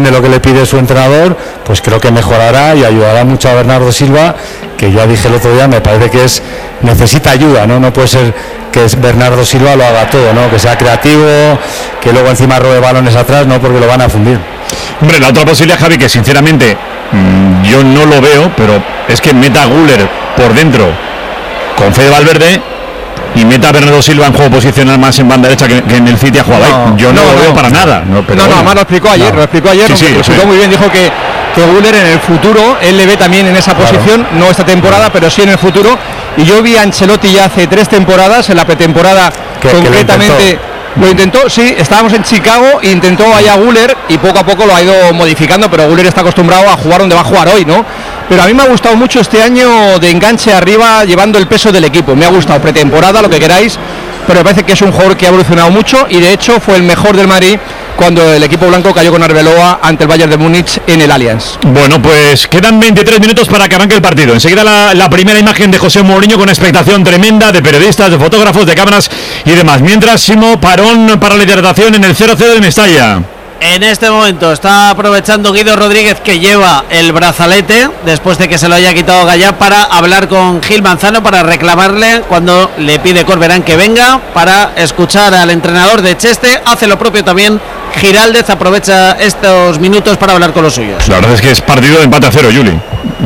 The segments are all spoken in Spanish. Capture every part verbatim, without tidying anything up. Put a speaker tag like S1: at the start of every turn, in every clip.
S1: entiende lo que le pide su entrenador, pues creo que mejorará y ayudará mucho a Bernardo Silva, que ya dije el otro día, me parece que es necesita ayuda, no no puede ser que Bernardo Silva lo haga todo, no, que sea creativo, que luego encima robe balones atrás, no, porque lo van a fundir.
S2: Hombre, la otra posibilidad, Javi, que sinceramente mmm, yo no lo veo, pero es que meta a Güler por dentro con Fede Valverde y meta a Bernardo Silva en juego posicional más en banda derecha que, que en el City ha jugado no, ahí. Yo no, no lo veo no. para nada. No, pero
S3: no,
S2: bueno.
S3: no, además lo explicó ayer, no. lo explicó ayer, sí, sí, lo explicó sí. muy bien, dijo que, que Güler en el futuro, él le ve también en esa posición, claro. no esta temporada, pero sí en el futuro. Y yo vi a Ancelotti ya hace tres temporadas, en la pretemporada que, concretamente... Que lo, intentó? lo intentó, sí, estábamos en Chicago, intentó allá Güler y poco a poco lo ha ido modificando, pero Güler está acostumbrado a jugar donde va a jugar hoy, ¿no? Pero a mí me ha gustado mucho este año de enganche arriba, llevando el peso del equipo. Me ha gustado pretemporada, lo que queráis, pero me parece que es un jugador que ha evolucionado mucho y de hecho fue el mejor del Madrid cuando el equipo blanco cayó con Arbeloa ante el Bayern de Múnich en el Allianz.
S2: Bueno, pues quedan veintitrés minutos para que arranque el partido. Enseguida la, la primera imagen de José Mourinho con expectación tremenda de periodistas, de fotógrafos, de cámaras y demás. Mientras, Simo, parón para la hidratación en el cero cero de Mestalla.
S4: En este momento está aprovechando Guido Rodríguez, que lleva el brazalete después de que se lo haya quitado Gallá, para hablar con Gil Manzano, para reclamarle cuando le pide Corberán que venga, para escuchar al entrenador de Cheste. Hace lo propio también Giraldez, aprovecha estos minutos para hablar con los suyos.
S2: La verdad es que es partido de empate a cero, Juli.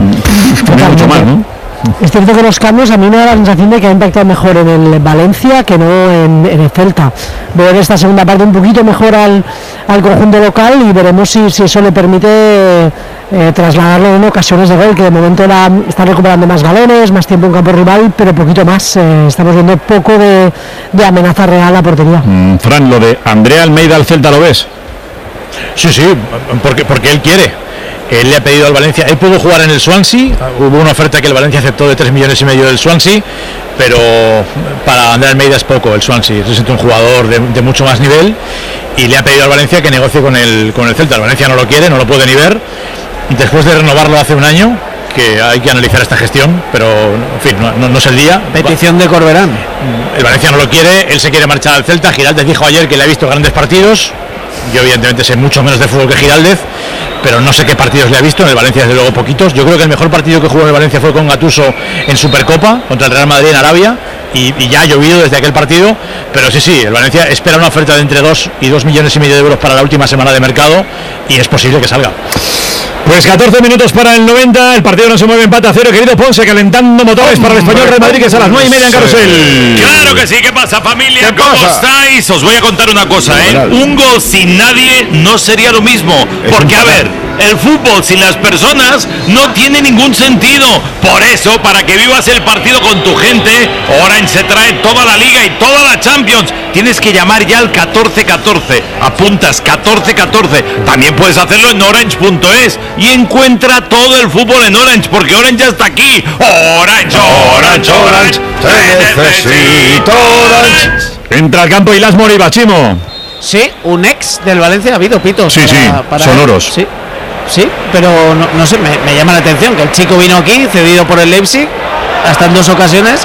S2: No mucho más, ¿no?
S5: Es cierto que los cambios a mí me da la sensación de que ha impactado mejor en el Valencia que no en, en el Celta. Veo en esta segunda parte un poquito mejor al, al conjunto local y veremos si, si eso le permite eh, trasladarlo en ocasiones de gol, que de momento la, está recuperando más balones, más tiempo en campo rival, pero poquito más. Eh, estamos viendo poco de, de amenaza real a portería.
S2: Mm, Fran, lo de Andrea Almeida al Celta, ¿lo ves?
S6: Sí, sí, porque, porque él quiere. Él le ha pedido al Valencia, él pudo jugar en el Swansea, hubo una oferta que el Valencia aceptó de tres millones y medio del Swansea, pero para Andrés Almeida es poco el Swansea, es un jugador de, de mucho más nivel y le ha pedido al Valencia que negocie con el, con el Celta. El Valencia no lo quiere, no lo puede ni ver, y después de renovarlo hace un año, que hay que analizar esta gestión, pero en fin, no, no, no es el día.
S4: Petición de Corberán.
S6: El Valencia no lo quiere, él se quiere marchar al Celta. Giraldez dijo ayer que le ha visto grandes partidos. Yo evidentemente sé mucho menos de fútbol que Giraldez, pero no sé qué partidos le ha visto. En el Valencia desde luego poquitos. Yo creo que el mejor partido que jugó en el Valencia fue con Gattuso en Supercopa contra el Real Madrid en Arabia, y, y ya ha llovido desde aquel partido. Pero sí, sí, el Valencia espera una oferta de entre dos y dos millones y medio de euros para la última semana de mercado, y es posible que salga.
S2: Pues catorce minutos para el noventa, el partido no se mueve, empate a cero, querido Ponce, calentando motores para el Español Real Madrid, que es a las nueve y media en Carrusel.
S7: Claro que sí, ¿qué pasa, familia?
S2: ¿Qué
S7: ¿Cómo
S2: pasa?
S7: estáis? Os voy a contar una cosa, ¿eh? Un gol sin nadie no sería lo mismo, porque a ver, el fútbol sin las personas no tiene ningún sentido. Por eso, para que vivas el partido con tu gente, Orange se trae toda la Liga y toda la Champions. Tienes que llamar ya al catorce catorce, apuntas catorce catorce. También puedes hacerlo en orange punto es y encuentra todo el fútbol en Orange, porque Orange ya está aquí. Orange, Orange, Orange, te necesito Orange.
S2: Entra al campo y Las Moriba, Chimo.
S4: Sí, un ex del Valencia ha habido pitos.
S2: Sí,
S4: para,
S2: sí,
S4: para
S2: sonoros.
S4: Sí, sí, pero no, no sé, me, me llama la atención que el chico vino aquí, cedido por el Leipzig, hasta en dos ocasiones.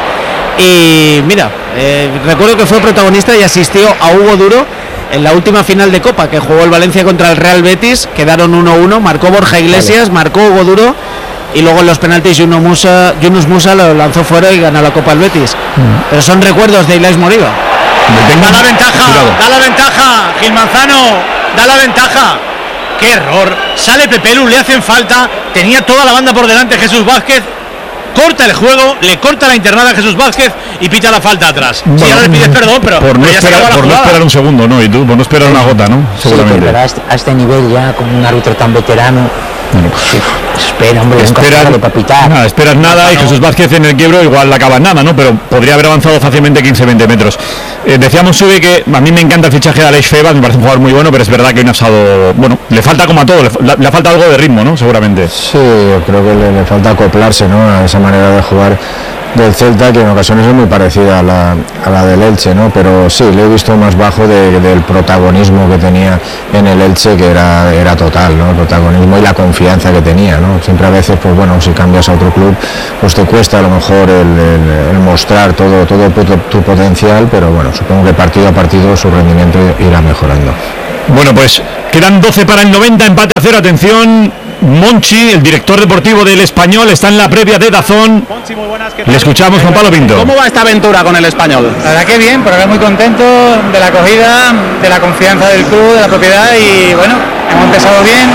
S4: Y mira, eh, recuerdo que fue protagonista y asistió a Hugo Duro en la última final de Copa que jugó el Valencia contra el Real Betis. Quedaron uno uno, marcó Borja Iglesias, vale. marcó Hugo Duro, y luego en los penaltis Yunus Musa, Yunus Musa lo lanzó fuera y ganó la Copa al Betis. Mm. Pero son recuerdos de Ilais Moriba.
S3: Da la ventaja, Cuidado. da la ventaja, Gil Manzano, da la ventaja. Qué error, sale Pepelu, le hacen falta, tenía toda la banda por delante Jesús Vázquez. Corta el juego, le corta la internada a Jesús Vázquez y pita la falta atrás.
S2: Bueno,
S3: si ahora le pides perdón, pero,
S2: por, no
S3: pero ya
S2: esperar,
S3: se acabó la
S2: por no esperar un segundo, ¿no? Y tú, por no esperar una gota, ¿no? Seguramente.
S8: Sí, pero a este, a este nivel ya, con un árbitro tan veterano, bueno, pues, espera, hombre,
S2: esperas,
S8: nunca para pitar.
S2: Nada, esperas nada, no, y Jesús Vázquez en el quiebro igual la acaba nada, ¿no? Pero podría haber avanzado fácilmente quince a veinte metros. Eh, decíamos, Sube, que a mí me encanta el fichaje de Aleix Febas, me parece un jugador muy bueno, pero es verdad que hoy no ha estado, bueno, le falta como a todo, le, le, le falta algo de ritmo, ¿no? Seguramente.
S9: Sí, yo creo que le, le falta acoplarse, ¿no? A esa manera de jugar del Celta, que en ocasiones es muy parecida a la, a la del Elche, ¿no? Pero sí, le he visto más bajo de, del protagonismo que tenía en el Elche, que era, era total, ¿no? El protagonismo y la confianza que tenía, ¿no? Siempre a veces, pues bueno, si cambias a otro club, pues te cuesta a lo mejor el, el, el mostrar todo, todo tu, tu potencial, pero bueno, supongo que partido a partido su rendimiento irá mejorando.
S2: Bueno, pues quedan doce para el noventa, empate a cero, atención. Monchi, el director deportivo del Español, está en la previa de Dazón. Le escuchamos con Pablo Pinto.
S10: ¿Cómo va esta aventura con el Español?
S11: La verdad que bien, porque muy contento de la acogida, de la confianza del club, de la propiedad y bueno, hemos empezado bien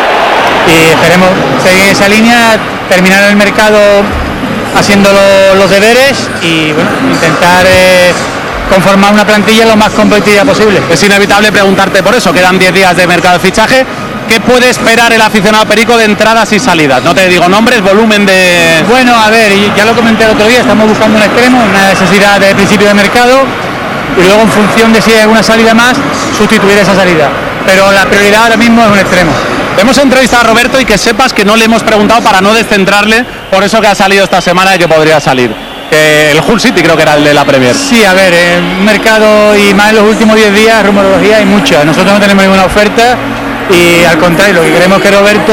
S11: y esperemos seguir esa línea, terminar el mercado haciendo lo, los deberes y bueno, intentar eh, conformar una plantilla lo más competitiva posible.
S10: Es inevitable preguntarte por eso, quedan diez días de mercado de fichaje. ¿Qué puede esperar el aficionado perico de entradas y salidas? No te digo nombres, volumen de...
S11: Bueno, a ver, ya lo comenté el otro día, estamos buscando un extremo, una necesidad de principio de mercado y luego en función de si hay alguna salida más, sustituir esa salida. Pero la prioridad ahora mismo es un extremo.
S10: Hemos entrevistado a Roberto y que sepas que no le hemos preguntado para no descentrarle por eso que ha salido esta semana y que podría salir. Que el Hull City creo que era el de la Premier.
S11: Sí, a ver, en mercado y más en los últimos diez días, rumorología hay mucha. Nosotros no tenemos ninguna oferta. Y al contrario, lo que queremos es que Roberto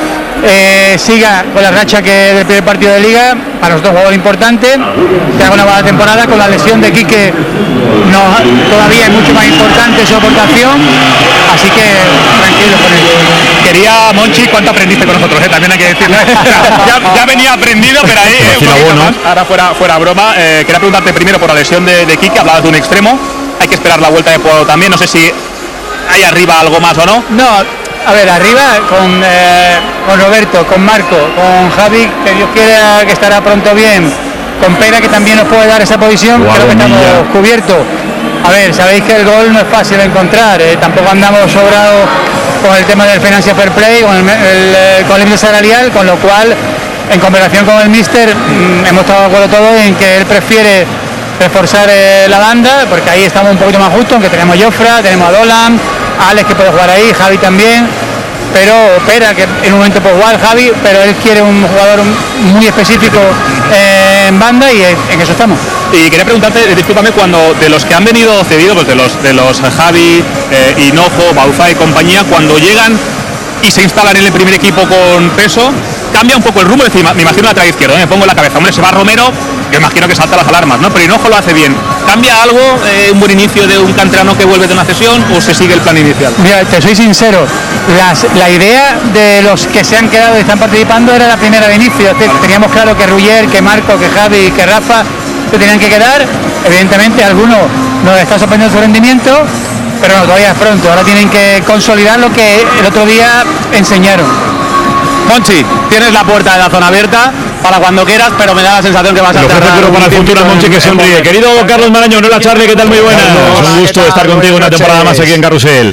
S11: eh, siga con la racha que del primer partido de liga, para nosotros un jugador importante, que haga una buena temporada. Con la lesión de Quique no, todavía es mucho más importante su aportación, así que tranquilos con él.
S10: Quería, Monchi, ¿cuánto aprendiste con nosotros? Eh? También hay que decirlo. ya, ya venía aprendido, pero ahí eh, un poquito más. Ahora fuera, fuera broma, eh, quería preguntarte primero por la lesión de, de Quique, hablabas de un extremo, hay que esperar la vuelta de juego también, no sé si hay arriba algo más o no.
S11: No, a ver, arriba con, eh, con Roberto, con Marco, con Javi, que Dios quiera que estará pronto bien, con Pera, que también nos puede dar esa posición, wow, creo que estamos cubiertos. A ver, sabéis que el gol no es fácil de encontrar, eh, tampoco andamos sobrados con el tema del Financial Fair Play, con el, el, el, con el límite salarial, con lo cual, en conversación con el míster, mmm, hemos estado de acuerdo todos en que él prefiere reforzar eh, la banda, porque ahí estamos un poquito más justos, aunque tenemos a Jofra, tenemos a Dolan, a Alex que puede jugar ahí, Javi también, pero Pera, que en un momento puede jugar, Javi, pero él quiere un jugador muy específico eh, en banda y en eso estamos.
S10: Y quería preguntarte, discúlpame, cuando de los que han venido cedidos, pues de los de los Javi, eh, Hinojo, Bauza y compañía, cuando llegan y se instalan en el primer equipo con peso, cambia un poco el rumbo. Es decir, me imagino la lateral izquierdo, ¿eh? Me pongo en la cabeza, hombre, se va Romero, yo imagino que salta las alarmas, ¿no? Pero Hinojo lo hace bien. ¿Cambia algo, eh, un buen inicio de un canterano que vuelve de una cesión, o se sigue el plan inicial?
S11: Mira, te soy sincero, las, la idea de los que se han quedado y están participando era la primera de inicio. Teníamos claro que Ruller, que Marco, que Javi, que Rafa se tenían que quedar. Evidentemente algunos nos está sorprendiendo su rendimiento, pero no, todavía es pronto. Ahora tienen que consolidar lo que el otro día enseñaron.
S10: Monchi, tienes la puerta de la zona abierta para cuando quieras, pero me da la sensación que vas a
S2: estar para el futuro, Monchi, que sonríe. Querido Carlos Marañón, hola Charlie, ¿qué tal? Muy buenas. Carlos, un gusto estar contigo una temporada más aquí en Carrusel.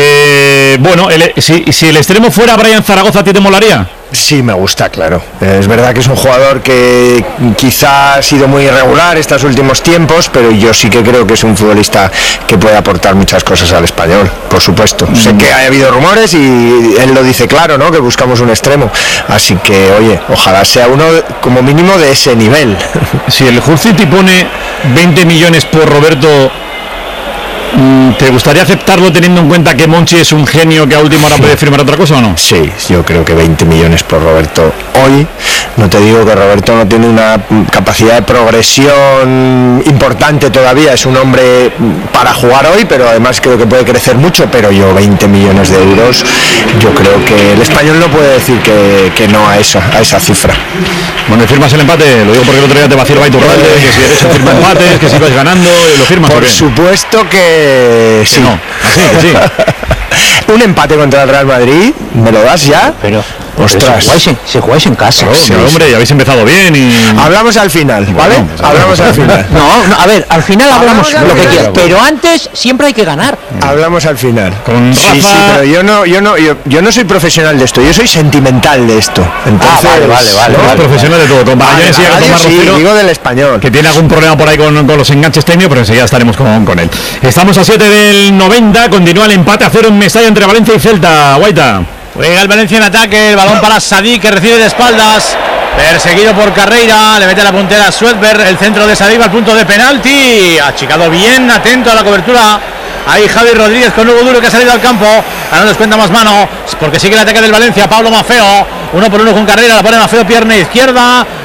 S2: Eh, bueno, el, si, si el extremo fuera Brian Zaragoza, ¿a ti te molaría?
S9: Sí, me gusta, claro. Es verdad que es un jugador que quizá ha sido muy irregular estos últimos tiempos, pero yo sí que creo que es un futbolista que puede aportar muchas cosas al Español, por supuesto. Mm. Sé que ha habido rumores y él lo dice claro, ¿no? Que buscamos un extremo. Así que, oye, ojalá sea uno como mínimo de ese nivel.
S2: Si el Hull City pone veinte millones por Roberto, ¿te gustaría aceptarlo teniendo en cuenta que Monchi es un genio que a última hora puede firmar otra cosa o no?
S9: Sí, yo creo que veinte millones por Roberto hoy. No te digo que Roberto no tiene una capacidad de progresión importante todavía, es un hombre para jugar hoy, pero además creo que puede crecer mucho, pero yo veinte millones de euros, yo creo que el Español no puede decir que, que no a esa, a esa cifra.
S2: Bueno, ¿firmas el empate? Lo digo porque el otro día te vaciló Iturralde, que si eres firma empates, que si vas ganando, ¿lo firmas?
S9: Por supuesto que sí.
S2: No, así que sí.
S9: Un empate contra el Real Madrid, ¿me lo das ya?
S8: Pero,
S9: ostras,
S8: si jugáis, en, si jugáis en casa.
S2: Claro, sí, hombre, sí. Ya habéis empezado bien y...
S9: Hablamos al final, ¿vale? Bueno, hablamos al final.
S8: No, no, a ver, al final hablamos, hablamos lo que quieras, pero antes siempre hay que ganar.
S9: Hablamos al final.
S2: Con Rafa...
S9: Sí, sí, pero yo no, yo no, yo, yo no soy profesional de esto, yo soy sentimental de esto. Entonces,
S8: ah, vale, vale, vale.
S2: No,
S8: vale,
S2: profesional
S8: vale.
S2: de todo. Con
S9: vale,
S2: vale,
S9: vale,
S2: con
S9: sí,
S2: Rocero,
S9: digo del Español.
S2: Que tiene algún problema por ahí con, con los enganches técnicos, pero enseguida estaremos con, con él. Estamos a siete del noventa, continúa el empate a cero en Mestalla entre Valencia y Celta. Guaita.
S4: Juega el Valencia en ataque, el balón para Sadik, que recibe de espaldas, perseguido por Carreira, le mete la puntera a Swedberg, el centro de Sadik al punto de penalti, achicado bien, atento a la cobertura. Ahí Javi Rodríguez con Hugo Duro, que ha salido al campo. Ahora nos cuenta más mano, porque sigue el ataque del Valencia. Pablo Maffeo, uno por uno con Carrera, la pone Maffeo, pierna izquierda.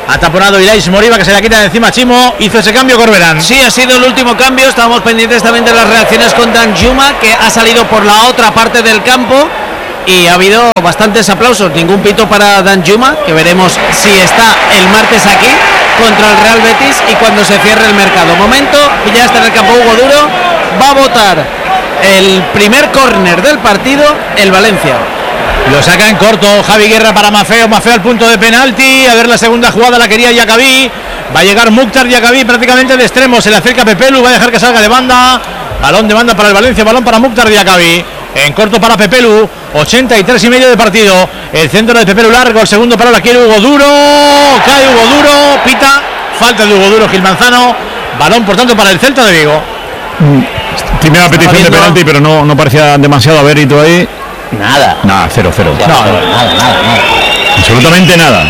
S6: Ha taponado Ilais Moriba, que se la quita de encima Chimo. Hizo ese cambio Corberán.
S4: Sí, ha sido el último cambio. Estábamos pendientes también de las reacciones con Danjuma, que ha salido por la otra parte del campo. Y ha habido bastantes aplausos. Ningún pito para Danjuma, que veremos si está el martes aquí contra el Real Betis y cuando se cierre el mercado. Momento, ya está en el campo Hugo Duro. Va a votar el primer córner del partido el Valencia.
S6: Lo saca en corto Javi Guerra para Mafeo. Mafeo al punto de penalti. A ver la segunda jugada, la quería Diacabí. Va a llegar Mukhtar Diacabí prácticamente de extremo. Se le acerca Pepelu. Va a dejar que salga de banda. Balón de banda para el Valencia. Balón para Mukhtar Diacabí. En corto para Pepelu. ochenta y tres y medio de partido. El centro de Pepelu largo. El segundo para la quiere Hugo Duro. Cae Hugo Duro. Pita. Falta de Hugo Duro Gil Manzano. Balón por tanto para el Celta de Vigo.
S2: Primera petición de penalti, pero no, no parecía demasiado avérito ahí.
S8: Nada.
S2: Nada, cero, cero.
S8: No, nada, nada, nada.
S2: Absolutamente nada.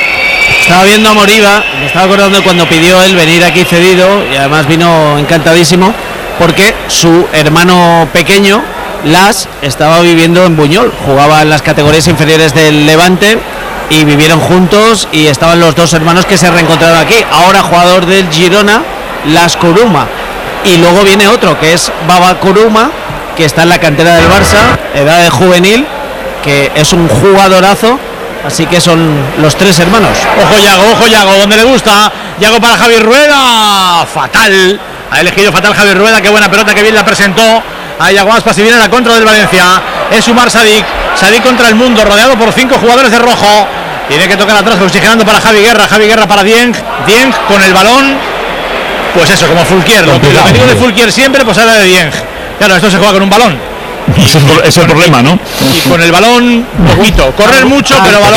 S4: Estaba viendo a Moriba, me estaba acordando de cuando pidió él venir aquí cedido y además vino encantadísimo porque su hermano pequeño, Las, estaba viviendo en Buñol, jugaba en las categorías inferiores del Levante y vivieron juntos y estaban los dos hermanos que se reencontraron aquí. Ahora jugador del Girona, Las Kuruma. Y luego viene otro que es Baba Kuruma, que está en la cantera del Barça, edad de juvenil, que es un jugadorazo, así que son los tres hermanos.
S6: Ojo Yago, ojo Yago, donde le gusta. Yago para Javier Rueda, fatal. Ha elegido fatal Javier Rueda, qué buena pelota, que bien la presentó. A Yago Aspas y viene la contra del Valencia. Es Umar Sadik, Sadik contra el mundo, rodeado por cinco jugadores de rojo. Tiene que tocar atrás, oxigenando para Javi Guerra, Javi Guerra para Dieng, Dieng con el balón. Pues eso, como Fulquier, lo que digo de Fulquier siempre, pues era de Dieng. Claro, esto se juega con un balón.
S2: Ese es, es el problema, ¿no?
S6: Y con el balón, poquito. Correr mucho, pero balón.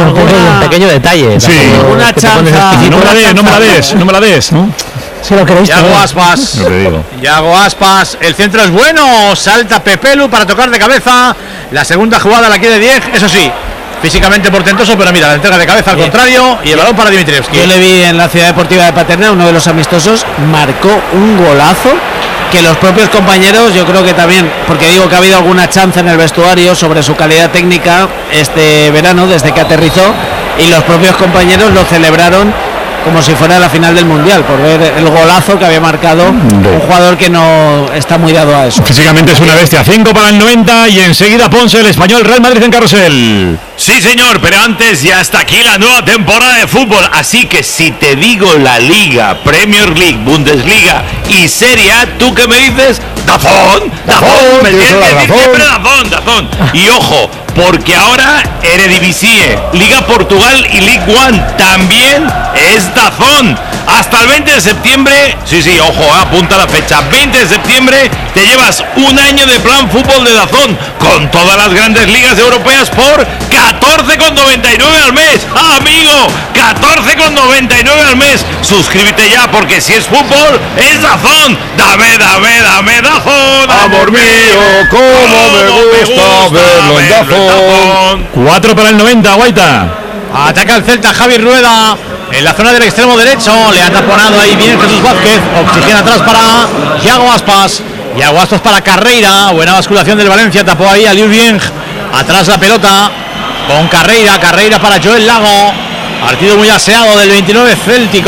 S8: Un pequeño detalle.
S2: Sí.
S4: Una chanza.
S2: No me la des, no me la des, no me la des, ¿no?
S5: Si lo queréis.
S6: Yago Aspas.
S2: Lo que digo.
S6: Yago Aspas. El centro es bueno. Salta Pepelu para tocar de cabeza. La segunda jugada la quiere Dieng. Eso sí, físicamente portentoso, pero mira, la entrega de cabeza al Bien. contrario y el balón para Dimitrievski.
S4: Yo le vi en la Ciudad Deportiva de Paterna, uno de los amistosos, marcó un golazo que los propios compañeros, yo creo que también, porque digo que ha habido alguna chance en el vestuario sobre su calidad técnica este verano, desde que aterrizó, y los propios compañeros lo celebraron como si fuera la final del Mundial, por ver el golazo que había marcado un jugador que no está muy dado a eso.
S2: Físicamente es una bestia. Cinco para el noventa y enseguida Ponce, el Español, Real Madrid en carrusel.
S7: Sí, señor, pero antes ya está aquí la nueva temporada de fútbol. Así que si te digo la Liga, Premier League, Bundesliga y Serie A, ¿tú qué me dices? ¡Dazón! ¡Dazón! ¿Me entiendes? Siempre Dazón, Dazón. Y ojo, porque ahora Eredivisie, Liga Portugal y League One también es Dazón. Hasta el veinte de septiembre, sí, sí, ojo, apunta la fecha, veinte de septiembre te llevas un año de plan fútbol de Dazón con todas las grandes ligas europeas por catorce con noventa y nueve al mes. ¡Ah, amigo! catorce con noventa y nueve al mes. Suscríbete ya porque si es fútbol es Dazón. Dame, dame, dame Dazón.
S2: Amor mío, cómo me gusta verlo en Dazón. Cuatro para el noventa, Guaita.
S6: Ataca el Celta Javi Rueda en la zona del extremo derecho. Le ha taponado ahí bien Jesús Vázquez. Oxigena atrás para Yago Aspas. Yago Aspas para Carreira. Buena basculación del Valencia. Tapó ahí a Liu Dieng. Atrás la pelota con Carreira. Carreira para Joel Lago. Partido muy aseado del veintinueve céltico.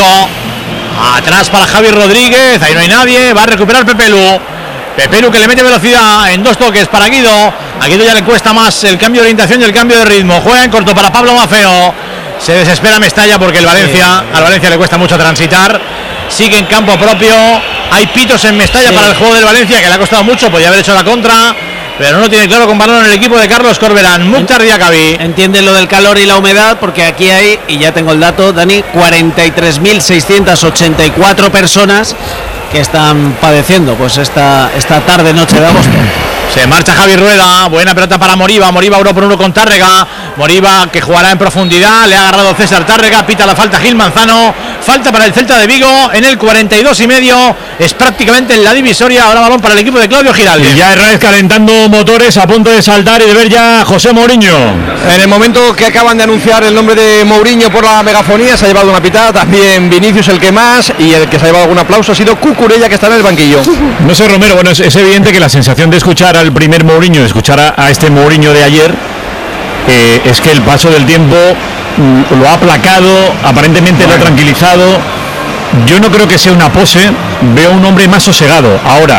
S6: Atrás para Javi Rodríguez. Ahí no hay nadie. Va a recuperar Pepelu. Pepelu que le mete velocidad en dos toques para Guido. A Guido ya le cuesta más el cambio de orientación y el cambio de ritmo. Juega en corto para Pablo Mafeo. Se desespera Mestalla porque el Valencia, sí. al Valencia le cuesta mucho transitar. Sigue en campo propio. Hay pitos en Mestalla, sí. para el juego del Valencia, que le ha costado mucho. Podía haber hecho la contra, pero no tiene claro con balón en el equipo de Carlos Corberán. Mukhtar Diacabí.
S4: Entiende lo del calor y la humedad, porque aquí hay, y ya tengo el dato, Dani, cuarenta y tres mil seiscientas ochenta y cuatro personas que están padeciendo pues esta, esta tarde, noche de agosto.
S6: Se marcha Javi Rueda, buena pelota para Moriba, Moriba uno por uno con Tárrega, Moriba que jugará en profundidad, le ha agarrado César Tárrega, pita la falta Gil Manzano, falta para el Celta de Vigo en el cuarenta y dos y medio, es prácticamente en la divisoria, ahora balón para el equipo de Claudio Giraldes.
S2: Y ya Hernández calentando motores, a punto de saltar y de ver ya a José Mourinho.
S3: En el momento que acaban de anunciar el nombre de Mourinho por la megafonía, se ha llevado una pitada, también Vinicius el que más, y el que se ha llevado algún aplauso ha sido Cucurella, que está en el banquillo.
S2: No sé, Romero, bueno, es, es evidente que la sensación de escuchar al primer Mourinho, de escuchar a, a este Mourinho de ayer, eh, es que el paso del tiempo lo ha aplacado, aparentemente bueno. lo ha tranquilizado. Yo no creo que sea una pose, veo un hombre más sosegado. Ahora,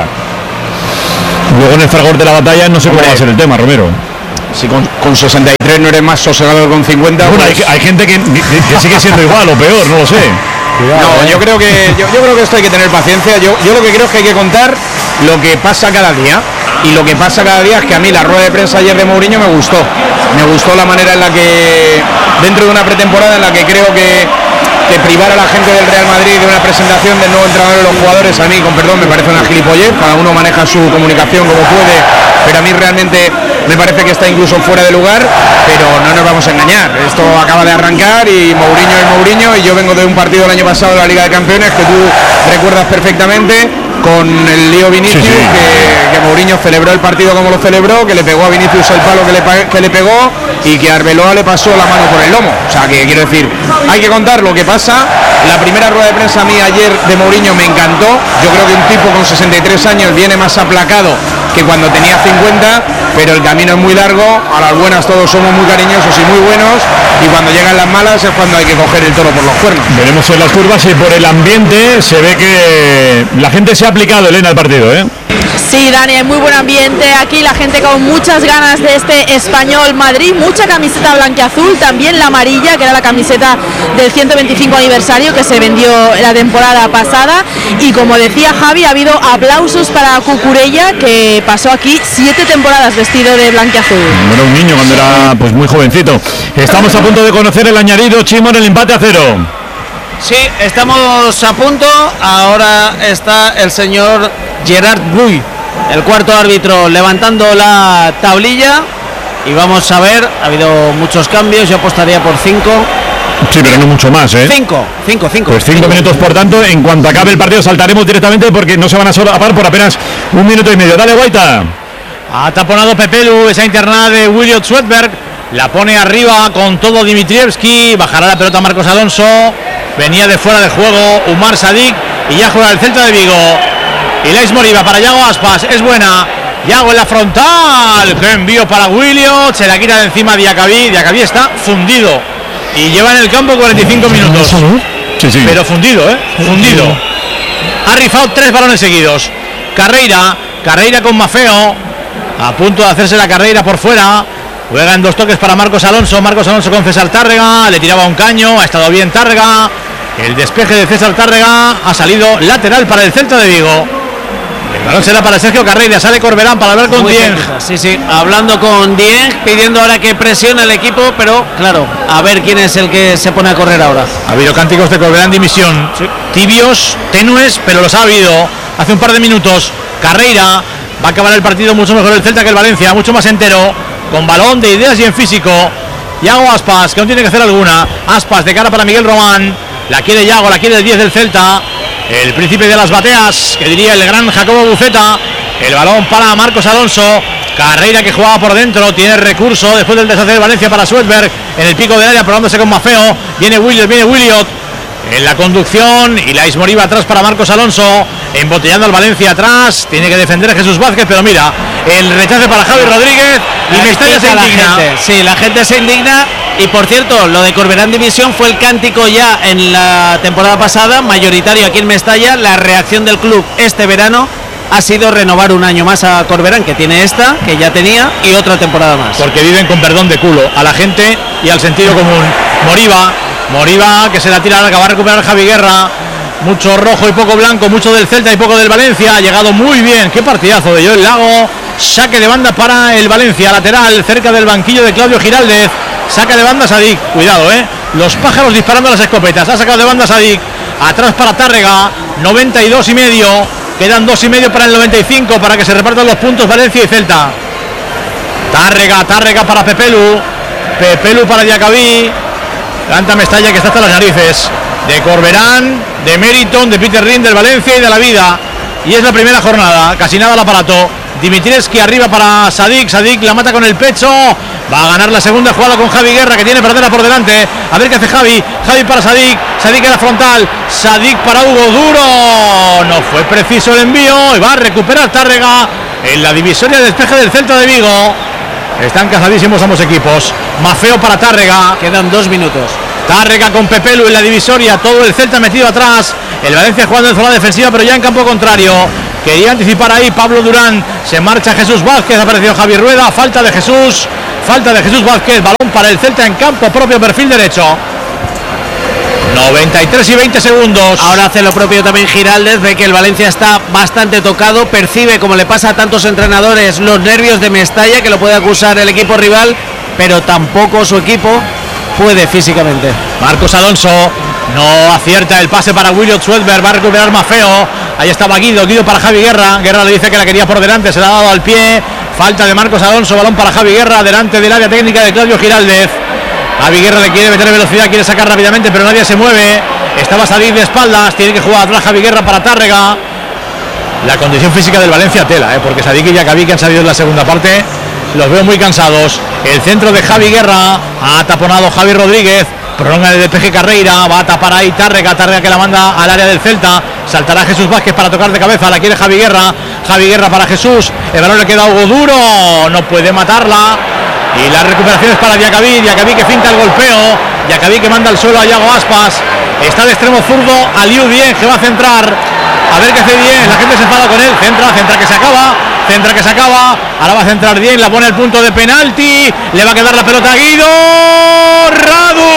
S2: luego en el fragor de la batalla no sé hombre, cómo va a ser el tema, Romero.
S3: Si con, con sesenta y tres no eres más sosegado que con cincuenta.
S2: Bueno, pues... hay, hay gente que, que sigue siendo igual o peor, no lo sé.
S3: No, yo creo que yo, yo creo que esto hay que tener paciencia. Yo, yo lo que creo es que hay que contar lo que pasa cada día. Y lo que pasa cada día es que a mí la rueda de prensa ayer de Mourinho me gustó. Me gustó la manera en la que, dentro de una pretemporada en la que creo que, que privar a la gente del Real Madrid de una presentación del nuevo entrenador de los jugadores, a mí, con perdón, me parece una gilipollez. Cada uno maneja su comunicación como puede, pero a mí realmente me parece que está incluso fuera de lugar. Pero no nos vamos a engañar, esto acaba de arrancar y Mourinho es Mourinho, y yo vengo de un partido el año pasado de la Liga de Campeones que tú recuerdas perfectamente, con el lío Vinicius, sí, sí. Que, que Mourinho celebró el partido como lo celebró, que le pegó a Vinicius el palo que le, que le pegó, y que Arbeloa le pasó la mano por el lomo. O sea, que quiero decir, hay que contar lo que pasa. La primera rueda de prensa a mí ayer de Mourinho me encantó. Yo creo que un tipo con sesenta y tres años viene más aplacado que cuando tenía cincuenta, pero el camino es muy largo. A las buenas todos somos muy cariñosos y muy buenos, y cuando llegan las malas es cuando hay que coger el toro por los cuernos.
S2: Veremos en las curvas y por el ambiente se ve que la gente se ha aplicado, Elena, al partido, ¿eh?
S12: Sí, Dani, hay muy buen ambiente aquí, la gente con muchas ganas de este Español Madrid, mucha camiseta blanquiazul, también la amarilla, que era la camiseta del ciento veinticinco aniversario que se vendió la temporada pasada, y como decía Javi, ha habido aplausos para Cucurella, que pasó aquí siete temporadas vestido de blanquiazul.
S2: Era un niño cuando era pues muy jovencito. Estamos a punto de conocer el añadido, Chimo, en el empate a cero.
S4: Sí, estamos a punto. Ahora está el señor Gerard Buy, el cuarto árbitro, levantando la tablilla, y vamos a ver, ha habido muchos cambios, yo apostaría por cinco.
S2: Sí, pero no mucho más, ¿eh?
S4: Cinco, cinco, cinco.
S2: Pues cinco, cinco minutos, por tanto, en cuanto acabe el partido saltaremos directamente porque no se van a solapar por apenas un minuto y medio. Dale, Guaita.
S6: Ha taponado Pepelu, esa internada de Williot Swedberg, la pone arriba con todo Dimitrievski, bajará la pelota Marcos Alonso, venía de fuera de juego Umar Sadik, y ya juega el Celta de Vigo. Y Lais Moriba para Yago Aspas, es buena. Yago en la frontal, que envío para Williot, se la quita de encima Diacabí. Diacabí está fundido y lleva en el campo cuarenta y cinco minutos.
S2: Sí, sí.
S6: Pero fundido, ¿eh? Fundido. Ha rifado tres balones seguidos. Carreira, Carreira con Mafeo, a punto de hacerse la carrera por fuera. Juega en dos toques para Marcos Alonso. Marcos Alonso con César Tárrega, le tiraba un caño, ha estado bien Tárrega. El despeje de César Tárrega ha salido lateral para el Celta de Vigo. El balón será para Sergio Carreira, sale Corberán para hablar con
S4: Muy
S6: Dieng.
S4: cerca, sí, sí, hablando con Dieng, pidiendo ahora que presione el equipo, pero claro, a ver quién es el que se pone a correr ahora.
S6: Ha habido cánticos de Corberán de dimisión, sí. Tibios, tenues, pero los ha habido. Hace un par de minutos, Carreira va a acabar el partido mucho mejor el Celta que el Valencia, mucho más entero, con balón de ideas y en físico. Yago Aspas, que aún tiene que hacer alguna. Aspas de cara para Miguel Román, la quiere Yago, la quiere el diez del Celta, el príncipe de las bateas, que diría el gran Jacobo Buceta. El balón para Marcos Alonso. Carreira, que jugaba por dentro, tiene recurso después del deshacer de Valencia para Swedberg en el pico del área, probándose con Mafeo. Viene Williot, viene Williot en la conducción, y Lais Moriba atrás para Marcos Alonso, embotellando al Valencia atrás. Tiene que defender a Jesús Vázquez, pero mira, el rechace para Javi Rodríguez, y Mestalla se indigna.
S4: Gente. Sí, la gente se indigna. Y por cierto, lo de Corberán División fue el cántico ya en la temporada pasada, mayoritario aquí en Mestalla. La reacción del club este verano ha sido renovar un año más a Corberán, que tiene esta, que ya tenía, y otra temporada más.
S6: Porque viven con perdón de culo a la gente y al sentido común. Moriba, Moriba, que se la tira, que va a recuperar Javi Guerra. Mucho rojo y poco blanco, mucho del Celta y poco del Valencia. Ha llegado muy bien, qué partidazo de Joel Lago. Saque de banda para el Valencia, lateral, cerca del banquillo de Claudio Giraldez. Saca de banda Sadik, cuidado, eh. Los pájaros disparando las escopetas. Ha sacado de banda Sadik, atrás para Tárrega, noventa y dos y medio. Quedan dos y medio para el noventa y cinco, para que se repartan los puntos Valencia y Celta. Tárrega, Tárrega para Pepelu, Pepelu para Diacabí. Levanta Mestalla, que está hasta las narices de Corberán, de Meriton, de Peter Rin, del Valencia y de la vida. Y es la primera jornada, casi nada al aparato. Dimitrievski arriba para Sadik, Sadik la mata con el pecho. Va a ganar la segunda jugada con Javi Guerra, que tiene perdera por delante. A ver qué hace Javi, Javi para Sadik, Sadik en la frontal, Sadik para Hugo Duro. No fue preciso el envío, y va a recuperar Tárrega en la divisoria de despeje del Celta de Vigo. Están cansadísimos ambos equipos. Maffeo para Tárrega.
S4: Quedan dos minutos.
S6: Tárrega con Pepelu en la divisoria. Todo el Celta metido atrás. El Valencia jugando en zona defensiva, pero ya en campo contrario. Quería anticipar ahí Pablo Durán. Se marcha Jesús Vázquez. Ha aparecido Javi Rueda. Falta de Jesús. Falta de Jesús Vázquez. Balón para el Celta en campo propio, perfil derecho. noventa y tres y veinte segundos.
S4: Ahora hace lo propio también Giraldez, ve que el Valencia está bastante tocado, percibe, como le pasa a tantos entrenadores, los nervios de Mestalla, que lo puede acusar el equipo rival, pero tampoco su equipo puede físicamente.
S6: Marcos Alonso no acierta el pase para William Swedberg, va a recuperar Maffeo. Ahí estaba Guido, Guido para Javi Guerra. Guerra le dice que la quería por delante, se la ha dado al pie. Falta de Marcos Alonso, balón para Javi Guerra, delante del área técnica de Claudio Giraldez. Javi Guerra le quiere meter velocidad, quiere sacar rápidamente, pero nadie se mueve. Estaba a salir de espaldas, tiene que jugar atrás Javi Guerra para Tárrega. La condición física del Valencia tela, ¿eh? Porque Sadik y Yakavi, que han salido en la segunda parte, los veo muy cansados. El centro de Javi Guerra, ha taponado Javi Rodríguez, prolonga el de P G Carreira, va a tapar ahí Tárrega, Tárrega que la manda al área del Celta. Saltará Jesús Vázquez para tocar de cabeza, la quiere Javi Guerra. Javi Guerra para Jesús, el balón le queda algo duro, no puede matarla. Y la recuperación es para Yakavi, Yakavi que finta el golpeo, Yakavi que manda al suelo a Yago Aspas. Está de extremo zurdo Aliou Dieng, que va a centrar. A ver qué hace Dieng, la gente se enfada con él. Centra, centra que se acaba, centra que se acaba. Ahora va a centrar Dieng, la pone al punto de penalti. Le va a quedar la pelota a Guido. Radu.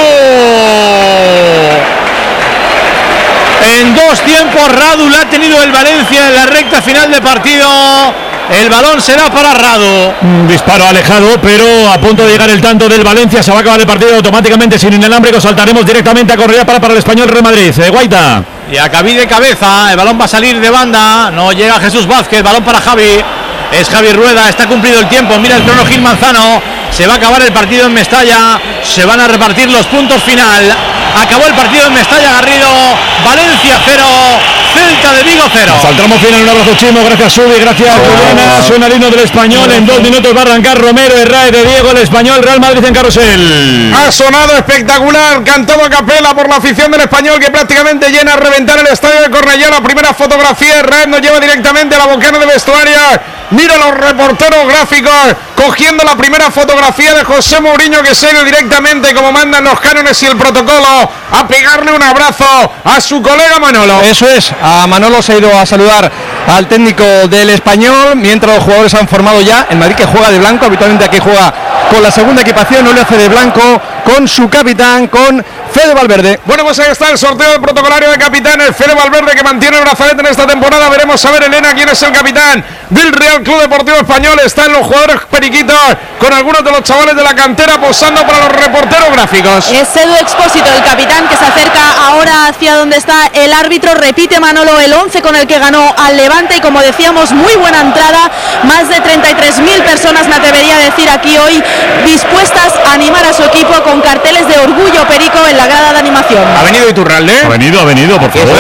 S6: En dos tiempos Radu la ha tenido el Valencia en la recta final de partido. El balón será para Radu.
S2: Un disparo alejado, pero a punto de llegar el tanto del Valencia. Se va a acabar el partido automáticamente sin inalámbrico. Saltaremos directamente a correr para, para el Español Real Madrid. Eh, Guaita.
S6: Y Yakavi de cabeza. El balón va a salir de banda. No llega Jesús Vázquez. Balón para Javi. Es Javi Rueda. Está cumplido el tiempo. Mira el crono Gil Manzano. Se va a acabar el partido en Mestalla. Se van a repartir los puntos final. Acabó el partido en Mestalla, Garrido. Valencia cero, Celta de Vigo cero.
S2: Saltamos final, un abrazo chimo, gracias Subi, gracias Juliana. Suena el himno del Español, en dos minutos va a arrancar Romero, Herrera de Diego, el Español, Real Madrid en carrusel.
S13: Ha sonado espectacular, cantado a capela por la afición del Español, que prácticamente llena a reventar el estadio de Cornellá. La primera fotografía, Herrera nos lleva directamente a la bocana de vestuario. Mira los reporteros gráficos cogiendo la primera fotografía de José Mourinho, que sale directamente, como mandan los cánones y el protocolo, a pegarle un abrazo a su colega Manolo.
S3: Eso es, a Manolo se ha ido a saludar al técnico del Español, mientras los jugadores han formado ya. El Madrid, que juega de blanco, habitualmente aquí juega con la segunda equipación, no le hace de blanco, con su capitán, con Fede Valverde.
S13: Bueno, pues ahí está el sorteo del protocolario de capitanes. Fede Valverde, que mantiene el brazalete en esta temporada. Veremos a ver, Elena, quién es el capitán del Real Club Deportivo Español. Están los jugadores periquitos con algunos de los chavales de la cantera posando para los reporteros gráficos.
S12: Es Edu Expósito, el capitán, que se acerca ahora hacia donde está el árbitro. Repite Manolo el once con el que ganó al Levante, y como decíamos, muy buena entrada. Más de treinta y tres mil personas, me atrevería a decir, aquí hoy, dispuestas a animar a su equipo con carteles de orgullo perico en la grada de animación.
S13: Ha venido Iturralde.
S2: Ha venido, ha venido, por favor.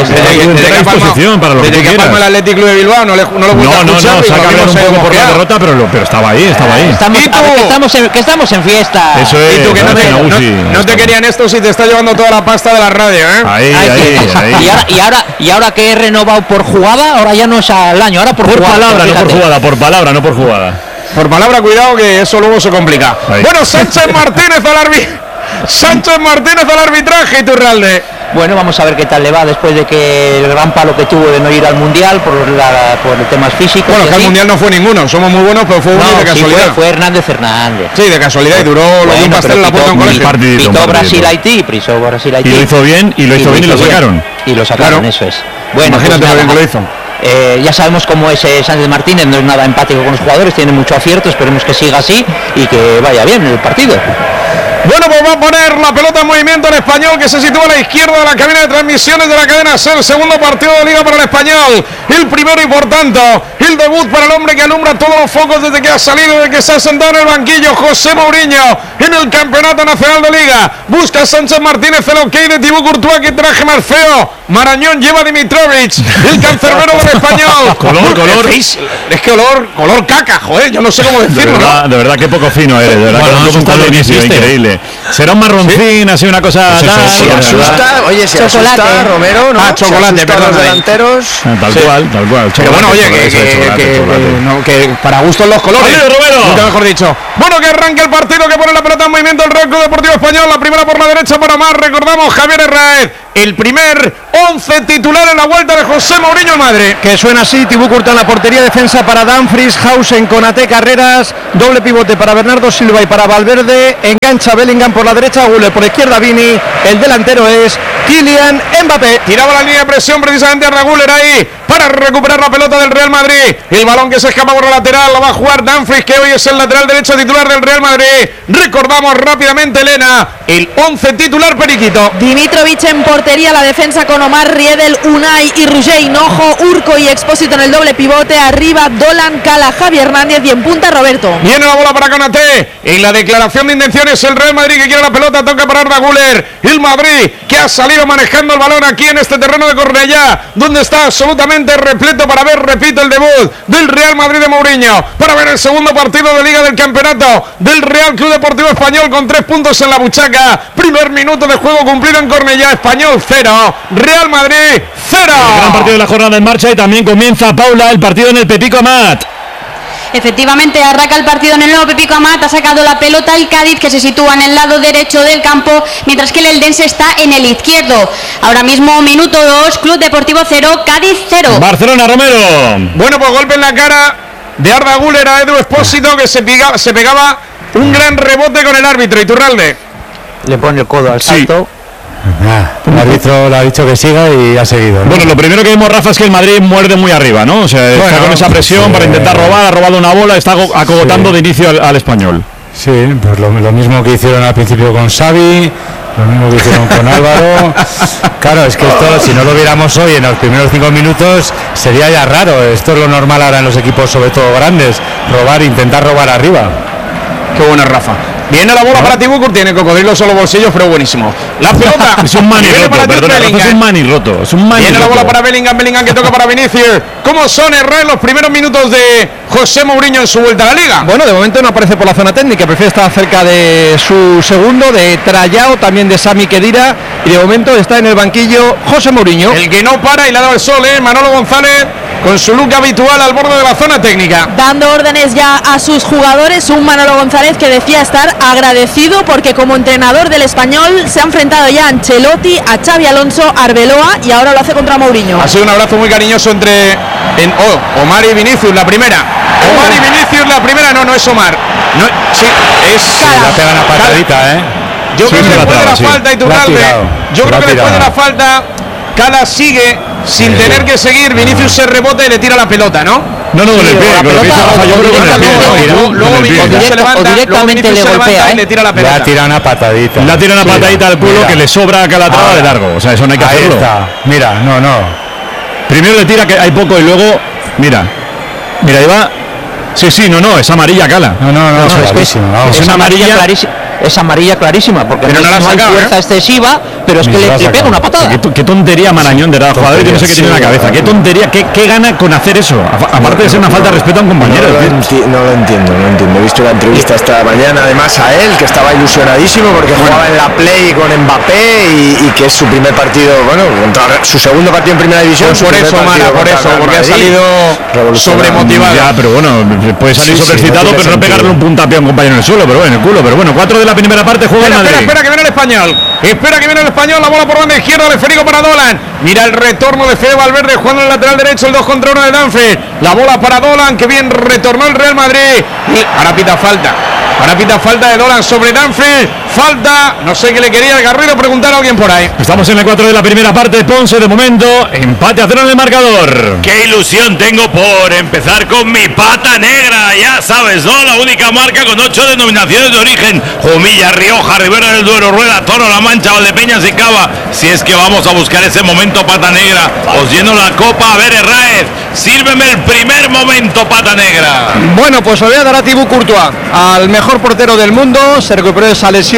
S13: Desde que palma el Atlético Club de Bilbao, no, le, no lo gusta.
S2: No, no, no, se ha cambiado un poco por la derrota, pero, lo, pero estaba ahí, estaba ahí.
S8: Estamos,
S13: ¿Y tú?
S8: a ver, que, estamos en, que estamos en fiesta.
S2: Eso es.
S13: Y tú, que no te, no, no te querían esto si te está llevando toda la pasta de la radio, ¿eh?
S2: Ahí,
S8: Ay,
S2: ahí, ahí.
S8: Y ahora, y ahora, y ahora que he renovado por jugada, ahora ya no es al año, ahora por,
S2: Por
S8: jugada.
S2: palabra, no por jugada, por palabra, no por jugada.
S13: Por palabra, cuidado, que eso luego se complica.
S2: Ahí.
S13: Bueno, Sánchez Martínez al arbitraje. Sánchez Martínez al arbitraje, Iturralde.
S8: Bueno, vamos a ver qué tal le va después de que el gran palo que tuvo de no ir al Mundial por, la, por temas físicos.
S13: Bueno, que al Mundial no fue ninguno, somos muy buenos, pero fue uno
S8: no,
S13: de casualidad.
S8: Sí fue, fue Hernández Hernández.
S13: Sí, de casualidad, y duró lo
S8: bueno,
S13: de un pastel en la puerta de un colegio.
S8: Pitó Brasil-Haití, pisó Brasil-Haití.
S2: Y lo hizo bien, y lo hizo bien y lo sacaron.
S8: Y lo sacaron,
S13: Claro.
S8: eso es. Bueno,
S13: Imagínate
S8: pues
S13: lo bien que
S8: nada,
S13: lo hizo.
S8: Eh, ya sabemos cómo es eh, Sánchez Martínez, no es nada empático con los jugadores, tiene mucho acierto, esperemos que siga así y que vaya bien el partido.
S13: Bueno, pues va a poner la pelota en movimiento el Español, que se sitúa a la izquierda de la cabina de transmisiones de la cadena SER. El segundo partido de Liga para el Español, el primero y por tanto el debut para el hombre que alumbra todos los focos desde que ha salido, desde que se ha sentado en el banquillo, José Mourinho, en el Campeonato Nacional de Liga. Busca Sánchez Martínez el ok de Thibaut Courtois, que traje más feo. Marañón lleva a Dimitrovic, el cancerbero del Español.
S2: Color, color.
S13: Es que olor, color caca, joder, yo no sé cómo
S2: De
S13: decirlo,
S2: verdad,
S13: ¿no?
S2: de verdad, qué poco fino eres, de verdad,
S6: Bueno,
S2: que
S6: no,
S2: es un
S6: eso
S2: color
S6: está bien,
S2: increíble. será un marroncín, ¿sí? Así una cosa
S14: pues
S2: tal.
S14: Se asusta, oye, se chocolate. asusta Romero, ¿no?
S3: Ah, chocolate, perdón.
S14: Los delanteros.
S2: Ah, tal sí. cual, tal cual.
S3: Pero bueno, oye, que, que, chocolate, que, chocolate. Que, no, que para gustos los colores.
S13: Oye, Romero.
S3: Nunca mejor dicho.
S13: Bueno, que arranque el partido, que pone la pelota en movimiento el Real Club Deportivo Español. La primera por la derecha para Omar. Recordamos, Javier Herráez. El primer once titular en la vuelta de José Mourinho en Madrid.
S3: Que suena así, Tibú Courtois en la portería, defensa para Dumfries, Hausen, Konaté, Carreras, doble pivote para Bernardo Silva y para Valverde, engancha Bellingham por la derecha, Güler por la izquierda, Vini, el delantero es Kylian Mbappé.
S13: Tiraba la línea de presión precisamente a Güler ahí para recuperar la pelota del Real Madrid. El balón que se escapa por la lateral, la va a jugar Dumfries, que hoy es el lateral derecho titular del Real Madrid. Recordamos rápidamente, Elena, el once titular Periquito.
S12: Dimitrovic en portería, la defensa con Omar, Riedel, Unai y Roger Hinojo, Urco y Expósito en el doble pivote, arriba Dolan, Cala, Javi Hernández y en punta Roberto.
S13: Viene la bola para Konaté, en la declaración de intenciones el Real Madrid que quiere la pelota, toca para Arda Güler, el Madrid que ha salido manejando el balón aquí en este terreno de Cornellá, donde está absolutamente repleto para ver, repito, el debut del Real Madrid de Mourinho, para ver el segundo partido de Liga del Campeonato del Real Club Deportivo Español con tres puntos en la buchaca, primer minuto de juego cumplido en Cornellá, Español cero, Real Madrid cero.
S2: El gran partido de la jornada en marcha y también comienza, Paula, el partido en el Pepico Amat.
S15: Efectivamente, arranca el partido en el nuevo Pepico Amat, ha sacado la pelota el Cádiz, que se sitúa en el lado derecho del campo, mientras que el Eldense está en el izquierdo. Ahora mismo, minuto dos, Club Deportivo cero, Cádiz cero.
S2: Barcelona, Romero.
S13: Bueno, pues golpe en la cara de Arda Güler a Edu Expósito, que se pegaba, se pegaba un gran rebote con el árbitro, Iturralde.
S8: Le pone el codo al salto.
S1: Sí. Ah, el árbitro le ha dicho que siga y ha seguido, ¿no?
S2: Bueno, lo primero que vemos, Rafa, es que el Madrid muerde muy arriba, ¿no? O sea, bueno, está con esa presión sí. para intentar robar, ha robado una bola, está acogotando sí. de inicio al, al Español.
S1: Sí, pues lo, lo mismo que hicieron al principio con Xavi, lo mismo que hicieron con Álvaro. Claro, es que esto, si no lo viéramos hoy en los primeros cinco minutos, sería ya raro. Esto es lo normal ahora en los equipos, sobre todo grandes, robar, intentar robar arriba.
S3: Qué buena, Rafa. Viene la bola ¿no? para Tibucur, tiene cocodrilos en los bolsillos, pero buenísimo. La pelota
S2: es un mani roto, para perdona, es un mani roto, es un mani
S13: Viene
S2: roto.
S13: la bola para Bellingham, Bellingham que toca para Vinicius. ¿Cómo son Herrera los primeros minutos de José Mourinho en su vuelta a la Liga?
S3: Bueno, de momento no aparece por la zona técnica, prefiere estar cerca de su segundo, de Trayao, también de Sami Khedira, y de momento está en el banquillo José Mourinho.
S13: El que no para y le ha dado el sol, ¿eh? Manolo González, con su look habitual al borde de la zona técnica.
S12: Dando órdenes ya a sus jugadores, un Manolo González que decía estar agradecido porque como entrenador del Español se ha enfrentado ya a Ancelotti, a Xavi Alonso, a Arbeloa y ahora lo hace contra Mourinho.
S13: Ha sido un abrazo muy cariñoso entre en, oh, Omar y Vinicius, la primera. Omar y Vinicius, la primera, no, no es Omar. No, sí, es...
S1: Sí, la pega una patadita, ¿eh?
S13: Yo
S1: sí,
S13: creo que después de la sí. falta, Iturralde, yo creo que después de la falta, Cala sigue sin sí. tener que seguir, Vinicius se rebota y le tira la pelota, ¿no?
S2: No, no, con el pie, con el pie, yo creo con el pie.
S13: Luego Vinicius se levanta,
S8: o directamente le golpea,
S13: y le tira la pelota.
S1: Le ha tirado una patadita.
S2: Le ha tirado una patadita al culo que le sobra a Calatrava de largo, o sea, eso no hay que hacerlo.
S1: Ahí está, mira, no, no.
S2: Primero le tira que hay poco y luego, mira, mira, ahí va. Sí, sí, no, no, es amarilla, Cala.
S1: No, no, no, no,
S8: es,
S1: es, clarísimo,
S8: es, es una amarilla clarísima. Es amarilla clarísima, porque
S13: pero no,
S8: no,
S13: no
S8: hay
S13: sacado,
S8: fuerza
S13: ¿eh?
S8: excesiva, pero es que le, le pega una patada.
S2: Qué, qué tontería Marañón de cada jugador, yo no sé qué tiene en la cabeza. Qué tontería, qué, qué gana con hacer eso. A, aparte de ser una falta de respeto a un compañero.
S9: No lo, enti- no lo entiendo, no lo entiendo. He visto una entrevista esta mañana, además a él, que estaba ilusionadísimo porque bueno. jugaba en la Play con Mbappé y, y que es su primer partido, bueno, contra su segundo partido en Primera División.
S13: Pues por eso, Mara, por eso, porque ha salido sobremotivado.
S2: Ya, pero bueno, puede salir sí, sobrecitado, sí, no pero no pegarle un puntapié a un compañero en el suelo, pero bueno, en el culo. Pero bueno, cuatro de la primera parte juega el Madrid.
S13: Espera, espera, que viene el Español. Espera que viene el Español, la bola por banda izquierda de Federico para Dolan. Mira el retorno de Fede Valverde jugando en el lateral derecho, el dos contra uno de Danfe. La bola para Dolan, que bien retornó el Real Madrid. Y ahora pita falta. Ahora pita falta de Dolan sobre Danfe. Falta, no sé qué le quería el Garrido, preguntar a alguien por ahí.
S2: Estamos en el cuatro de la primera parte, Ponce de momento, empate a cero en el marcador.
S7: Qué ilusión tengo por empezar con mi pata negra, ya sabes, ¿no? La única marca con ocho denominaciones de origen: Jumilla, Rioja, Ribera del Duero, Rueda, Toro, La Mancha, Valdepeñas y Cava. Si es que vamos a buscar ese momento pata negra, os lleno la copa. A ver, Herráez, sírveme el primer momento pata negra.
S3: Bueno, pues lo voy a dar a Tibú Courtois, al mejor portero del mundo. Se recuperó de esa lesión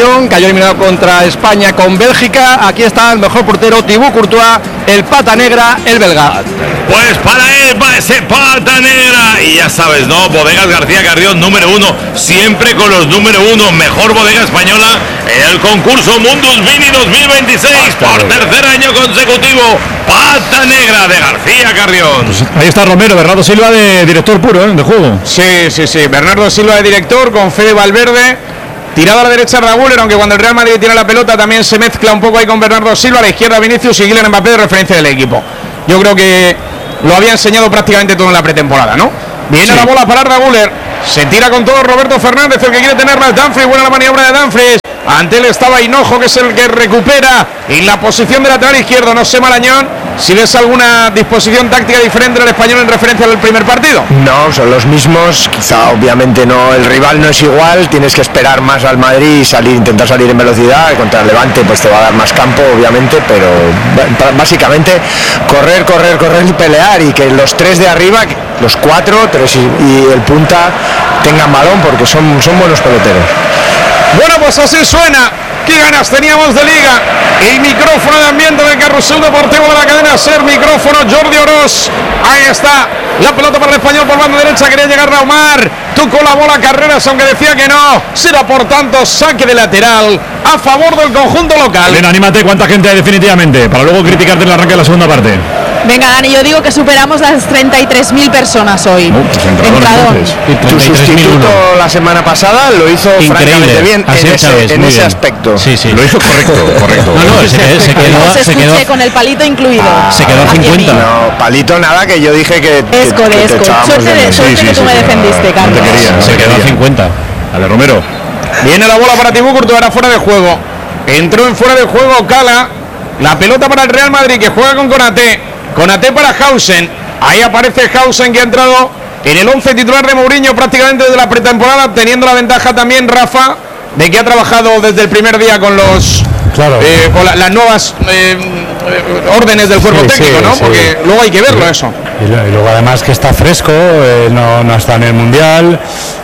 S3: eliminación, cayó eliminado contra España con Bélgica. Aquí está el mejor portero, Thibaut Courtois, el pata negra, el belga.
S7: Pues para él va ese pata negra. Y ya sabes, ¿no? Bodegas García Carrión, número uno, siempre con los número uno, mejor bodega española en el concurso Mundus Vini dos mil veintiséis, por tercer año consecutivo. Pata negra de García Carrión.
S2: Pues ahí está Romero, Bernardo Silva de director puro, ¿eh? De juego.
S13: Sí, sí, sí, Bernardo Silva de director con Fede Valverde. Tirado a la derecha Raguler, aunque cuando el Real Madrid tiene la pelota también se mezcla un poco ahí con Bernardo Silva. A la izquierda Vinicius y Kylian Mbappé de referencia del equipo. Yo creo que lo había enseñado prácticamente todo en la pretemporada, ¿no? Viene sí. La bola para Raguler. Se tira con todo Roberto Fernández, el que quiere tenerla es Dumfries. Buena la maniobra de Dumfries. Ante él estaba Hinojo, que es el que recupera en la posición de lateral izquierdo. No sé, Marañón, si ves alguna disposición táctica diferente del español en referencia al primer partido.
S14: No, son los mismos. Quizá obviamente no, el rival no es igual. Tienes que esperar más al Madrid y salir, intentar salir en velocidad. Contra el Levante pues te va a dar más campo, obviamente, pero básicamente correr, correr, correr y pelear, y que los tres de arriba, los cuatro, tres y, y el punta tengan balón, porque son, son buenos peloteros.
S13: Bueno, pues así suena. Qué ganas teníamos de liga. El micrófono de ambiente del Carrusel Deportivo de la cadena SER. Micrófono Jordi Oroz. Ahí está. La pelota para el español por banda derecha. Quería llegar Raumar. Tocó la bola Carreras, aunque decía que no. Será por tanto saque de lateral a favor del conjunto local.
S2: Bien, anímate. ¿Cuánta gente hay definitivamente? Para luego criticarte en el arranque de la segunda parte.
S12: Venga, Dani, yo digo que superamos las treinta y tres mil personas hoy.
S2: Uh, pues entrador,
S14: tu sustituto la semana pasada lo hizo francamente bien en, ese, Chávez, en ese bien. aspecto.
S2: Sí, sí. Lo hizo correcto, correcto.
S12: No, no, se, se quedó, se quedó con el palito incluido.
S14: Ah,
S2: se quedó a cincuenta.
S14: No, palito nada, que yo dije que
S12: Esco,
S14: que,
S12: Esco. Suerte, de, suerte sí, sí, que tú sí, me sí, defendiste, no, Carlos.
S2: No te quería, no se quedó a cincuenta. Dale, Romero.
S13: Viene la bola para Thibaut Courtois, era fuera de juego. Entró en fuera de juego Cala. La pelota para el Real Madrid, que juega con Konaté. Konaté para Hausen. Ahí aparece Hausen, que ha entrado en el once titular de Mourinho prácticamente desde la pretemporada, teniendo la ventaja también Rafa de que ha trabajado desde el primer día con los claro. eh, con la, las nuevas eh, órdenes del cuerpo sí, técnico, sí, ¿no? Sí. Porque luego hay que verlo sí. eso.
S1: Y luego además que está fresco, eh, no, no está en el Mundial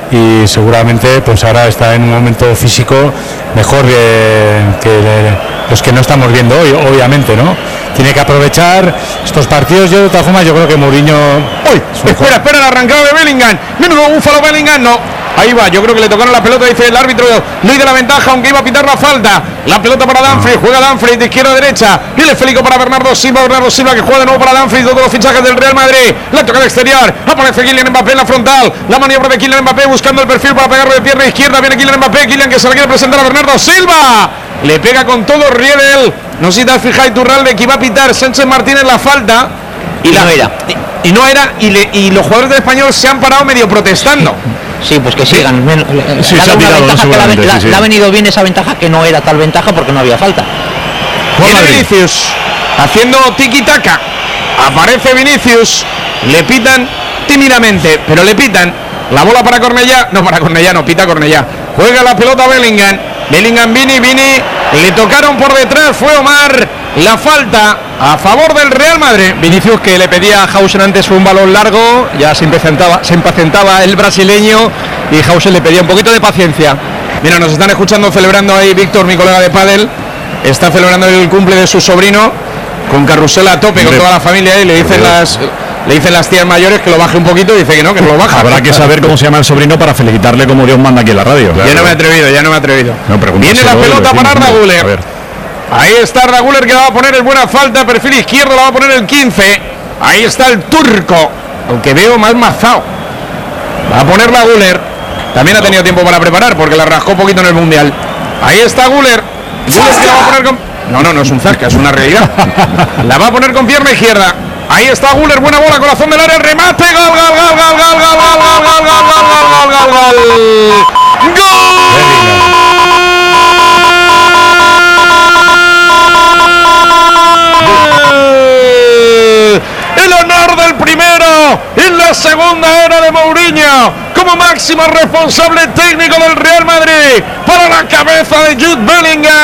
S1: y seguramente pues ahora está en un momento físico mejor que, que los que no estamos viendo hoy, obviamente, ¿no? Tiene que aprovechar estos partidos. Yo de todas formas yo creo que Mourinho.
S13: ¡Uy! Espera, espera la arrancada de Bellingham. Menudo búfalo Bellingham, no. Ahí va, yo creo que le tocaron la pelota, dice el árbitro. Ley de la ventaja, aunque iba a pitar la falta. La pelota para Dumfries, juega Dumfries de izquierda a derecha. Y el esférico para Bernardo Silva. Bernardo Silva que juega de nuevo para Dumfries. Todos los fichajes del Real Madrid. La toca de exterior. Aparece Kylian Mbappé en la frontal. La maniobra de Kylian Mbappé buscando el perfil para pegarlo de pierna izquierda. Viene Kylian Mbappé. Kylian que se le quiere presentar a Bernardo Silva. Le pega con todo Riedel. No sé si te has fijado, Iturralde, que iba a pitar Sánchez Martínez la falta. Y, y la, no era. Y, y no era. Y, le, y los jugadores del Español se han parado medio protestando.
S8: Sí, pues que sigan.
S2: Sí, sí, se ha tirado,
S8: ventaja que la, la,
S2: sí, sí.
S8: le ha venido bien esa ventaja, que no era tal ventaja porque no había falta.
S13: Viene Vinicius haciendo tiki-taka. Aparece Vinicius. Le pitan tímidamente, pero le pitan. La bola para Cornellá. No, para Cornellá, no, pita Cornellá. Juega la pelota Bellingham. Bellingham, Vini, Vini. Le tocaron por detrás, fue Omar. La falta a favor del Real Madrid.
S3: Vinicius, que le pedía a Hausen antes un balón largo, ya se impacientaba, se impacientaba el brasileño y Hausen le pedía un poquito de paciencia.
S13: Mira, nos están escuchando, celebrando ahí Víctor, mi colega de pádel. Está celebrando el cumple de su sobrino con carrusel a tope, con toda la familia, y le dicen las... Le dicen las tías mayores que lo baje un poquito y dice que no, que no lo baja.
S2: Habrá que saber cómo se llama el sobrino para felicitarle como Dios manda aquí en la radio.
S13: Claro. Ya no me he atrevido, ya no me he atrevido. No, viene la pelota para Arda Güler. Ahí está Arda Güler, que va a poner el buena falta, perfil izquierdo, la va a poner el quince. Ahí está el turco, aunque veo más mazao. Va a poner la Güler. También ha tenido tiempo para preparar porque la rascó un poquito en el Mundial. Ahí está Güler. Güler que la va a poner con... No, no, no es un zasca, es una realidad. La va a poner con pierna izquierda. Ahí está Güler, buena bola, corazón del área, remate, gol, gol, gol, gol, gol, gol, gol, gol, gol, gol, gol, gol, gol, gol. El honor del primero en la segunda era de Mourinho como máximo responsable técnico del Real Madrid, para la cabeza de Jude Bellingham.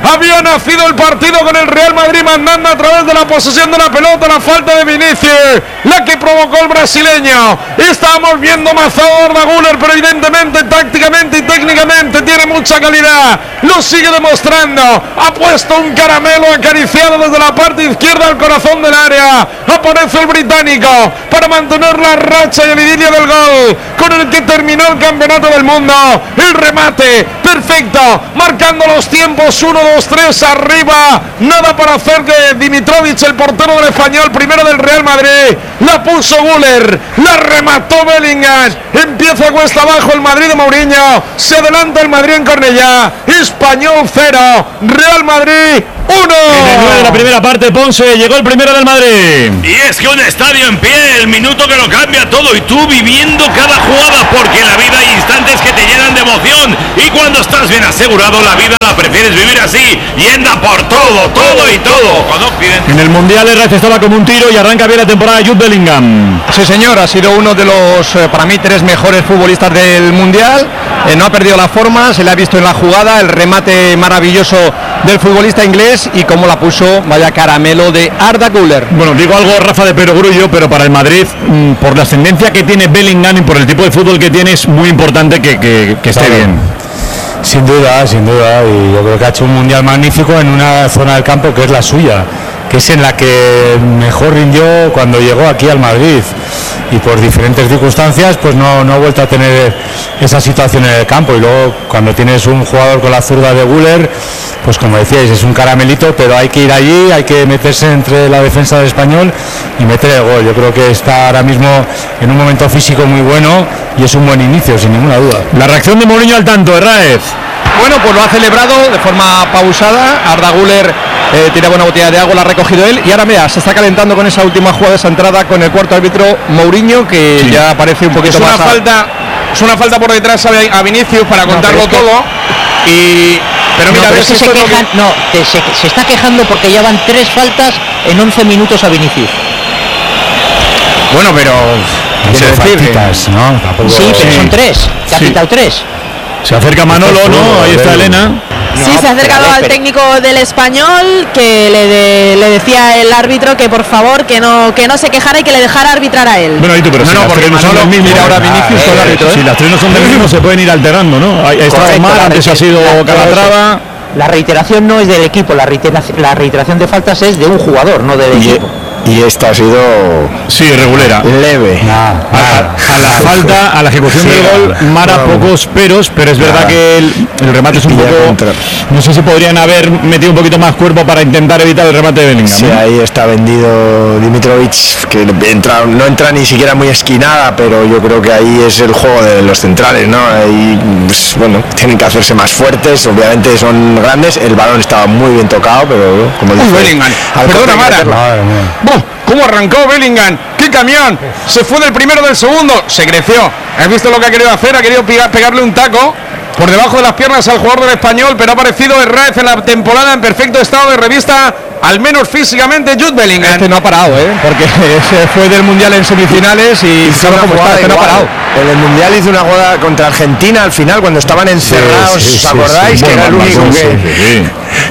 S13: Había nacido el partido con el Real Madrid mandando a través de la posesión de la pelota, la falta de Vinicius, la que provocó el brasileño. Estábamos viendo mazado a Arda Güler, pero evidentemente, tácticamente y técnicamente tiene mucha calidad. Lo sigue demostrando. Ha puesto un caramelo acariciado desde la parte izquierda al corazón del área. Aparece el británico para mantener la racha y el idilio del gol con el que terminó el campeonato del mundo. El remate perfecto, marcando los tiempos uno, dos, tres, arriba. Nada para hacer que Dimitrovic, el portero del Español, primero del Real Madrid. La puso Güler, la remató Bellingham. Empieza cuesta abajo el Madrid de Mourinho. Se adelanta el Madrid en Cornellá. Español cero, Real Madrid uno.
S2: En el nueve de la primera parte, Ponce, llegó el primero del Madrid.
S7: Y es que un estadio en pie, el minuto que lo cambia todo, y tú viviendo cada jugada, porque en la vida hay instantes que te llenan de emoción, y cuando estás bien asegurado, la vida la prefieres vivir así, yendo por todo, todo y todo. Cuando piden...
S2: En el Mundial el Reyes estaba como un tiro y arranca bien la temporada de Jude Bellingham.
S3: Sí, señor, ha sido uno de los, eh, para mí, tres mejores futbolistas del Mundial. Eh, no ha perdido la forma, se le ha visto en la jugada, el remate maravilloso del futbolista inglés y cómo la puso, vaya caramelo de Arda Güler.
S2: Bueno, digo algo, Rafa, de Perogrullo, pero para el Madrid, mmm, por la ascendencia que tiene Bellingham y por el tipo de fútbol que tiene, es muy importante que, que, que esté
S1: claro.
S2: bien.
S1: Sin duda, sin duda, y yo creo que ha hecho un mundial magnífico en una zona del campo que es la suya, que es en la que mejor rindió cuando llegó aquí al Madrid, y por diferentes circunstancias pues no, no ha vuelto a tener esa situación en el campo. Y luego cuando tienes un jugador con la zurda de Güler, pues como decíais, es un caramelito, pero hay que ir allí, hay que meterse entre la defensa del Español y meter el gol. Yo creo que está ahora mismo en un momento físico muy bueno y es un buen inicio, sin ninguna duda.
S2: La reacción de Mourinho al tanto, Herráez.
S3: Bueno, pues lo ha celebrado de forma pausada. Arda Güler eh, tira buena botella de agua, la ha recogido él, y ahora mira, se está calentando con esa última jugada de esa entrada con el cuarto árbitro Mourinho, que sí. ya parece un poquito
S13: es una
S3: más
S13: falta, a... es una falta por detrás a Vinicius para no, contarlo pero todo que... y pero mira,
S8: no, pero
S13: ves
S8: se, quejan, que... no que se, se está quejando porque ya van tres faltas en once minutos a Vinicius.
S13: Bueno, pero
S1: quiero decir que... ¿no? Tampoco...
S8: sí, pero son tres, que ha
S2: sí.
S8: quitado tres.
S2: Se acerca Manolo, ¿no? Ahí está Elena.
S12: Sí, no, se ha acercado al técnico del Español, que le, de, le decía el árbitro que por favor que no que no se quejara y que le dejara arbitrar a él.
S2: Bueno, y tú, pero no, si no, las porque no son los mismos. Mira ahora Vinicius con el árbitro. Si las tres no son del mismo, se pueden ir alternando, ¿no? Ahí está Omar, antes ha sido Calatrava.
S8: La reiteración no es del equipo, la reiteración, la reiteración de faltas es de un jugador, no del
S14: y,
S8: equipo.
S14: Y esta ha sido
S2: sí, regulera,
S14: leve.
S2: Nah, a, a la falta, a la ejecución sí, del gol, Mara no, pocos peros, pero es verdad nah. que el, el remate es un poco. Contra. No sé si podrían haber metido un poquito más cuerpo para intentar evitar el remate de Bellingham.
S14: Sí, ¿no? Ahí está vendido Dimitrovic, que entra, no entra ni siquiera muy esquinada, pero yo creo que ahí es el juego de los centrales, ¿no? Ahí, pues, bueno, tienen que hacerse más fuertes, obviamente son grandes. El balón estaba muy bien tocado, pero como dice
S13: Bellingham, perdona Mara. ¿Cómo arrancó Bellingham? ¡Qué camión! Se fue del primero del segundo. Se creció. ¿Has visto lo que ha querido hacer? Ha querido pegarle un taco por debajo de las piernas al jugador del Español, pero ha aparecido Herráez en la temporada en perfecto estado de revista, al menos físicamente, Jude Bellingham.
S3: Este no ha parado, ¿eh? Porque se fue del Mundial en semifinales y
S14: hizo una jugada, este no ha parado. En el Mundial hizo una jugada contra Argentina al final, cuando estaban encerrados, sí, sí, ¿os acordáis? Sí, sí, que bueno, era el único que... Sí, sí.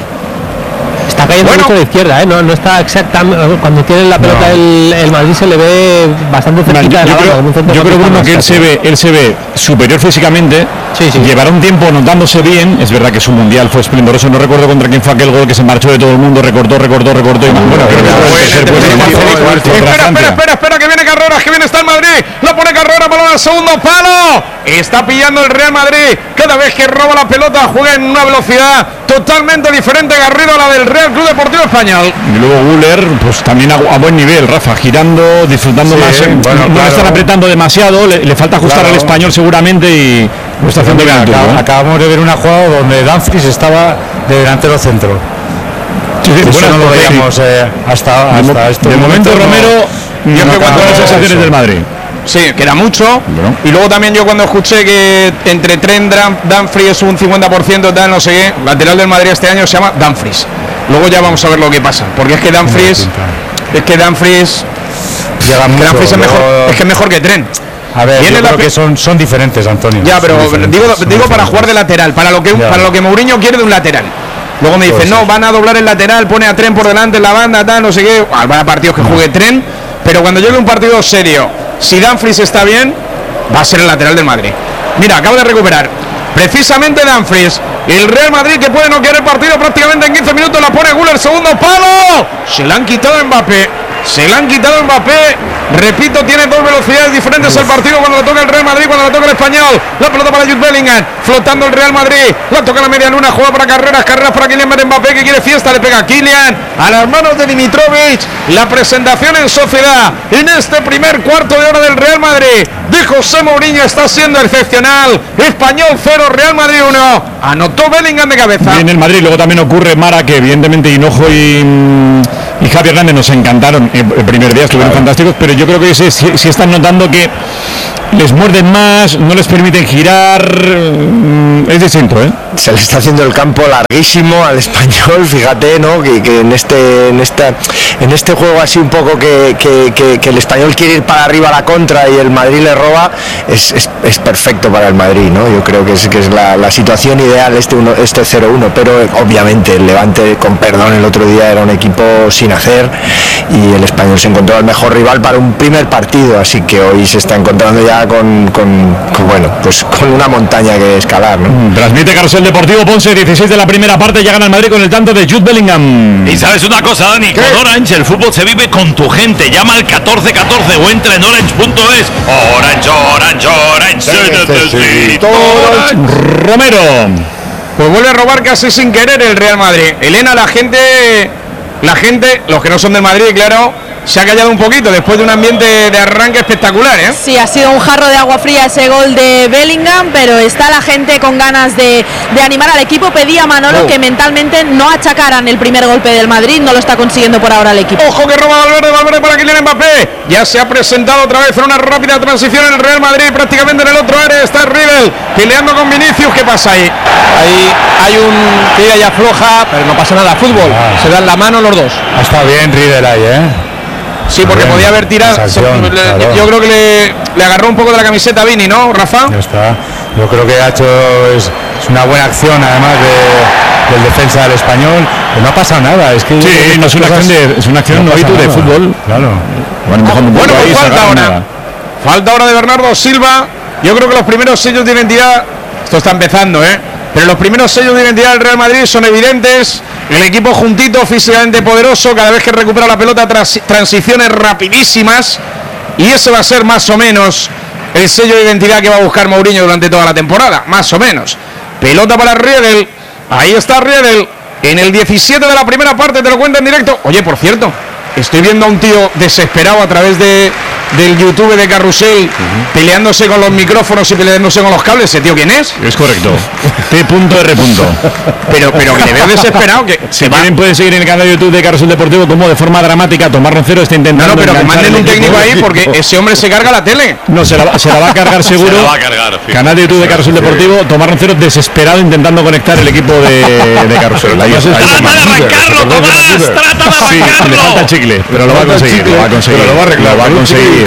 S5: Está cayendo bueno. mucho de izquierda, ¿eh? No, no está exactamente. Cuando tiene la pelota no. el, el Madrid se le ve bastante cerquita de la
S2: banda. Yo, yo creo Bruno, que él se ve, él se ve superior físicamente. Sí, sí. Llevará un tiempo notándose bien. Es verdad que su mundial fue esplendoroso. No recuerdo contra quién fue aquel gol que se marchó de todo el mundo. Recortó, recortó, recortó. Y bueno, bueno creo que puede ser pues,
S13: espera, espera, espera, espera, que viene Carreras, que viene está el Madrid. Lo pone Carreras para el segundo palo. Está pillando el Real Madrid. Cada vez que roba la pelota juega en una velocidad totalmente diferente, Garrido, a la del Real Club Deportivo Español.
S2: Y luego Güler, pues también a, a buen nivel, Rafa, girando, disfrutando sí, más. Bueno, no claro. están apretando demasiado, le, le falta ajustar claro. al Español seguramente y no está haciendo bien.
S1: Acab acabamos de ver una jugada donde Dumfries estaba de delantero centro.
S2: Sí, sí, bueno,
S1: no lo veíamos sí. eh, hasta, hasta
S2: de,
S1: este
S2: de momento. De momento Romero, yo no, cuando las sensaciones del Madrid.
S13: Sí, que era mucho. Bueno. Y luego también yo cuando escuché que entre Trent, Dumfries un cincuenta por ciento tal, no sé qué, lateral del Madrid este año se llama Dumfries. Luego ya vamos a ver lo que pasa, porque es que Dumfries es que Dumfries
S1: llega mucho,
S13: Dumfries es mejor, es que es mejor que Trent.
S1: A ver, yo creo que son, son diferentes, Antonio.
S13: Ya, pero digo, digo para jugar de lateral, para lo que claro. para lo que Mourinho quiere de un lateral. Luego me dicen, pues no, van a doblar el lateral, pone a Tren por delante en la banda, tal, no sé qué. Van a partidos que juegue Tren, pero cuando llegue un partido serio, si Dumfries está bien, va a ser el lateral del Madrid. Mira, acabo de recuperar precisamente Dumfries. El Real Madrid que puede no querer el partido prácticamente en quince minutos. La pone Güler, segundo palo. Se la han quitado a Mbappé. Se la han quitado a Mbappé. Repito, tiene dos velocidades diferentes el partido cuando le toca el Real Madrid, cuando le toca el Español. La pelota para Jude Bellingham, flotando el Real Madrid. La toca la media luna, juega para carreras, carreras para Kylian Mbappé, que quiere fiesta, le pega a Kylian, a las manos de Dimitrovic. La presentación en sociedad en este primer cuarto de hora del Real Madrid de José Mourinho está siendo excepcional. Español cero, Real Madrid uno. Anotó Bellingham de cabeza.
S2: Bien el Madrid, luego también ocurre, Mara, que evidentemente Hinojo y, y Javi Hernández nos encantaron el primer día, estuvieron claro. fantásticos, pero yo creo que sí, sí, sí están notando que les muerden más, no les permiten girar, es distinto, ¿eh?
S14: Se le está haciendo el campo larguísimo al Español, fíjate, ¿no? Que, que en este en esta en este juego así un poco que, que, que, que el Español quiere ir para arriba a la contra y el Madrid le roba, es, es, es perfecto para el Madrid, ¿no? Yo creo que es, que es la, la situación ideal este, uno, este cero uno, pero obviamente el Levante, con perdón, el otro día era un equipo sin hacer y el Español se encontró el mejor rival para un primer partido, así que hoy se está encontrando ya con, con, con bueno, pues con una montaña que escalar, ¿no?
S2: Transmite Carrusel Deportivo, Ponce, dieciséis de la primera parte, ya gana el Madrid con el tanto de Jude Bellingham.
S7: Y sabes una cosa, Dani, ¿qué? Con Orange el fútbol se vive con tu gente. Llama al catorce catorce o entra en orange punto es. Orange, Orange, Orange, necesito
S2: Orange. Romero.
S13: Pues vuelve a robar casi sin querer el Real Madrid. Elena, la gente, la gente, los que no son del Madrid, claro, se ha callado un poquito después de un ambiente de arranque espectacular, ¿eh?
S12: Sí, ha sido un jarro de agua fría ese gol de Bellingham, pero está la gente con ganas de, de animar al equipo. Pedía a Manolo oh. que mentalmente no achacaran el primer golpe del Madrid, no lo está consiguiendo por ahora el equipo.
S13: Ojo que roba Valverde, Valverde para Kylian Mbappé. Ya se ha presentado otra vez en una rápida transición en el Real Madrid, prácticamente en el otro área está Riedel peleando con Vinicius. ¿Qué pasa ahí?
S3: Ahí hay un tira y afloja, pero no pasa nada, fútbol. Ah. Se dan la mano los dos.
S1: Ha estado bien Riedel ahí, ¿eh?
S13: Sí, porque bien, podía haber tirado. Acción, le, claro. Yo creo que le, le agarró un poco de la camiseta a Vini, ¿no, Rafa?
S1: Ya está. Yo creo que ha hecho es, es una buena acción, además de, del defensa del Español. Que no ha pasado nada. Es que
S2: sí, no es una acción de, es una acción no habitual de fútbol.
S1: Claro.
S13: Bueno, bueno pues falta ahora. Nada. Falta ahora de Bernardo Silva. Yo creo que los primeros sellos de identidad. Esto está empezando, ¿eh? Pero los primeros sellos de identidad del Real Madrid son evidentes. El equipo juntito, físicamente poderoso, cada vez que recupera la pelota, tras transiciones rapidísimas. Y ese va a ser más o menos el sello de identidad que va a buscar Mourinho durante toda la temporada, más o menos. Pelota para Riedel. Ahí está Riedel. En el diecisiete de la primera parte, te lo cuento en directo. Oye, por cierto, estoy viendo a un tío desesperado a través de del YouTube de Carrusel, uh-huh. peleándose con los micrófonos y peleándose con los cables. ¿Ese tío quién es?
S2: Es correcto. T R.
S13: Pero, pero que le veo desesperado. Que
S2: si quieren pueden seguir en el canal de YouTube de Carrusel Deportivo como de forma dramática Tomás Roncero está intentando.
S13: No, no, pero que manden un técnico ahí porque ese hombre se carga la tele.
S2: No, se la, se la va a cargar seguro.
S7: Se la va a cargar. Sí.
S2: Canal de YouTube de Carrusel Deportivo, Tomás Roncero desesperado intentando conectar el equipo de, de Carrusel.
S7: Ahí, trata ahí de arrancarlo, Tomás. Trata de arrancarlo.
S2: Sí, le falta chicle, pero lo va a conseguir. Lo va a conseguir.
S1: Lo va a arreglar.
S2: Lo va a conseguir.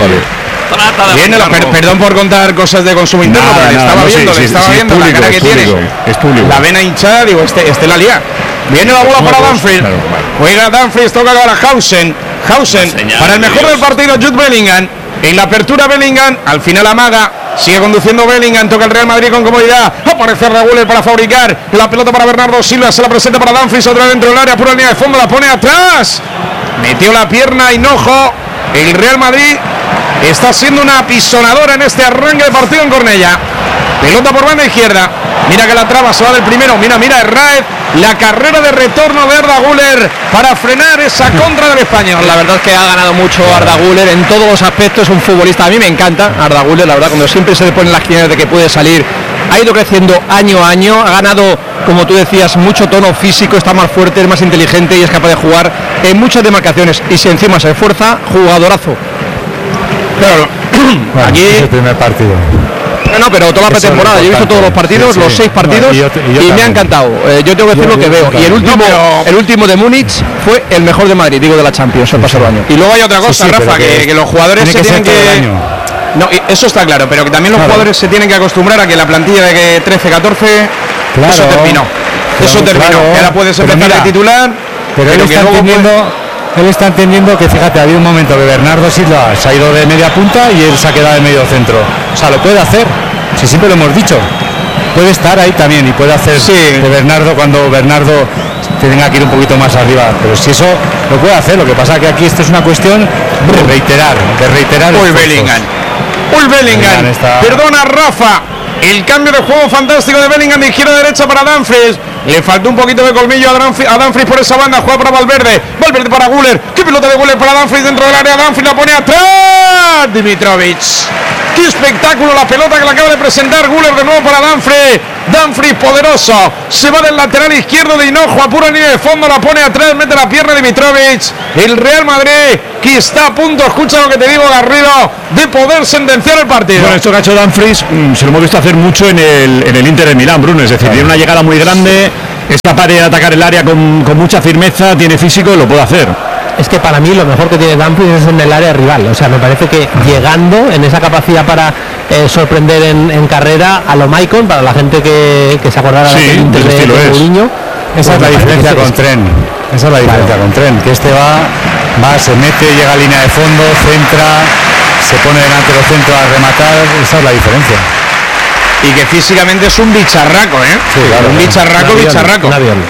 S13: Viene la, per, perdón por contar cosas de consumo interno,
S2: nada,
S13: pero le estaba
S2: nada,
S13: viendo,
S2: no, sí,
S13: le
S2: sí,
S13: estaba
S2: sí,
S13: viendo
S2: público,
S13: la cara que
S2: es público,
S13: tiene.
S2: es público.
S13: La vena hinchada, digo, este, este la lía. Viene la bola para Dumfries. Claro, vale. Juega Dumfries, toca para Hausen. Hausen, señal, para el mejor Dios. del partido, Jude Bellingham. En la apertura Bellingham, al final amaga. Sigue conduciendo Bellingham, toca el Real Madrid con comodidad. Aparece Raúl para fabricar la pelota para Bernardo Silva. Se la presenta para Dumfries, otra vez dentro del área, pura línea de fondo, la pone atrás. Metió la pierna Hinojo. El Real Madrid está siendo una apisonadora en este arranque de partido en Cornellá. Pelota por banda izquierda. Mira que la traba, se va del primero. Mira, mira, Herráez. La carrera de retorno de Arda Güler para frenar esa contra del Español.
S3: La verdad es que ha ganado mucho Arda Güler en todos los aspectos. Un futbolista, a mí me encanta Arda Güler, la verdad, cuando siempre se le ponen las quinielas de que puede salir. Ha ido creciendo año a año. Ha ganado, como tú decías, mucho tono físico. Está más fuerte, es más inteligente y es capaz de jugar en muchas demarcaciones. Y si encima se esfuerza, jugadorazo.
S1: Claro, bueno, aquí es el primer partido.
S3: No, no, pero toda la pretemporada, yo he visto todos los partidos, sí, sí. los seis partidos, no, y, yo, y, yo y me ha encantado. Eh, yo tengo que decir yo, lo que yo, veo. Yo, y el último, no, pero... el último de Múnich fue el mejor de Madrid, digo de la Champions, el pasado año.
S13: Y luego hay otra cosa, sí, sí, Rafa, que, que, que los jugadores se tienen que... No, eso está claro, pero que también los claro. jugadores se tienen que acostumbrar a que la plantilla de trece catorce, claro. eso terminó. Eso terminó, claro, que ahora puedes empezar mira, a titular.
S1: Pero, pero él, está entendiendo, puede... él está entendiendo que, fíjate, había un momento que Bernardo Silva se ha ido de media punta y él se ha quedado de medio centro. O sea, lo puede hacer, si siempre lo hemos dicho. Puede estar ahí también y puede hacer sí. de Bernardo cuando Bernardo tenga que ir un poquito más arriba. Pero si eso lo puede hacer, lo que pasa es que aquí esto es una cuestión de reiterar, de reiterar.
S13: Uy, Bellingham. Uy, Bellingham. Está... Perdona, Rafa. El cambio de juego fantástico de Bellingham de izquierda a derecha para Dumfries. Le faltó un poquito de colmillo a Dumfries, a Dumfries por esa banda. Juega para Valverde. Valverde para Güler. Qué pelota de Güler para Dumfries dentro del área. Dumfries la pone atrás. Dimitrovic. Qué espectáculo la pelota que le acaba de presentar Güler de nuevo para Dumfries. Dumfries poderoso. Se va del lateral izquierdo de Hinojo a pura línea de fondo. La pone atrás. Mete la pierna Dimitrovic. El Real Madrid que está a punto, escucha lo que te digo, Garrido, de poder sentenciar el partido.
S2: Bueno, esto que ha hecho Dumfries mmm, se lo hemos visto hacer mucho en el, en el Inter de Milán, Bruno. Es decir, claro, tiene una llegada muy grande, es capaz de atacar el área con, con mucha firmeza, tiene físico y lo puede hacer.
S4: Es que para mí lo mejor que tiene Dumfries es en el área rival. O sea, me parece que llegando en esa capacidad para eh, sorprender en, en carrera a lo Maicon, para la gente que, que se acordara
S2: sí,
S4: del Inter de, de Mourinho.
S1: Esa es la diferencia con Tren. Esa es la diferencia con Tren, que este va, va, se mete, llega a línea de fondo, centra, se pone delante del centro a rematar. Esa es la diferencia.
S13: Y que físicamente es un bicharraco, ¿eh? Sí, claro, un bicharraco, un avión, bicharraco. Un avión.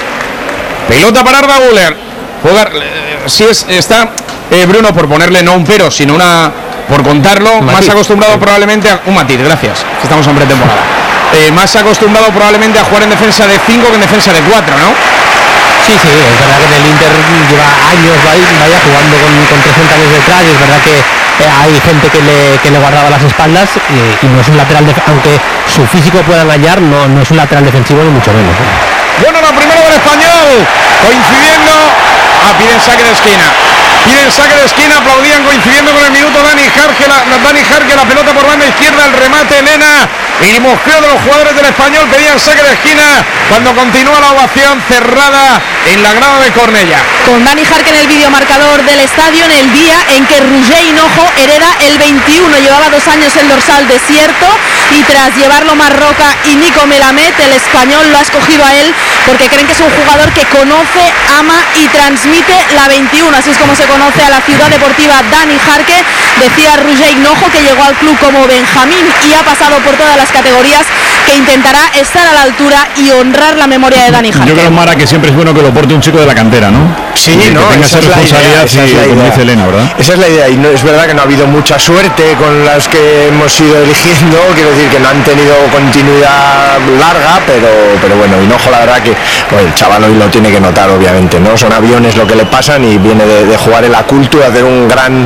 S13: Pelota para Arda Güler. Jugar, eh, si es, está eh, Bruno, por ponerle no un pero, sino una, por contarlo, un más matiz. acostumbrado sí. probablemente a un matiz, gracias, estamos en pretemporada. Eh, más acostumbrado probablemente a jugar en defensa de cinco que en defensa de cuatro, ¿no?
S4: Sí, sí, es verdad que en el Inter lleva años vaya, vaya jugando con, con trescientos años detrás, y es verdad que eh, hay gente que le, que le guardaba las espaldas y, y no es un lateral, de, aunque su físico pueda engañar, no, no es un lateral defensivo ni mucho menos. ¿eh?
S13: Bueno, la primera del Español, coincidiendo, ah, piden saque de esquina. Piden saque de esquina, aplaudían coincidiendo con el minuto Dani Jarque, la, la, Dani Jarque, la pelota por banda izquierda, el remate Elena y mosqueo de los jugadores del Español, pedían saque de esquina cuando continúa la ovación cerrada en la grada de Cornellà.
S12: Con Dani Jarque en el videomarcador del estadio en el día en que Roger Hinojo hereda el veintiuno, llevaba dos años el dorsal desierto y tras llevarlo Marroca y Nico Melamed, el Español lo ha escogido a él porque creen que es un jugador que conoce, ama y transmite la veintiuno, así es como se conoce a la ciudad deportiva Dani Jarque. Decía Roger Hinojo que llegó al club como Benjamín y ha pasado por todas las categorías, que intentará estar a la altura y honrar la memoria de Dani Jarque.
S2: Yo creo, Mara, que siempre es bueno que lo porte un chico de la cantera, ¿no?
S14: Sí,
S2: que
S14: no,
S2: tenga esa responsabilidad,
S14: esa es la idea,
S2: como dice Elena, ¿verdad?
S14: Esa es la idea, y no, es verdad que no ha habido mucha suerte con las que hemos ido eligiendo, quiero decir que no han tenido continuidad larga, pero, pero bueno, Hinojo la verdad que pues, el chaval hoy lo tiene que notar, obviamente, ¿no? Son aviones lo que le pasan y viene de, de jugar en la cultura, de hacer un gran,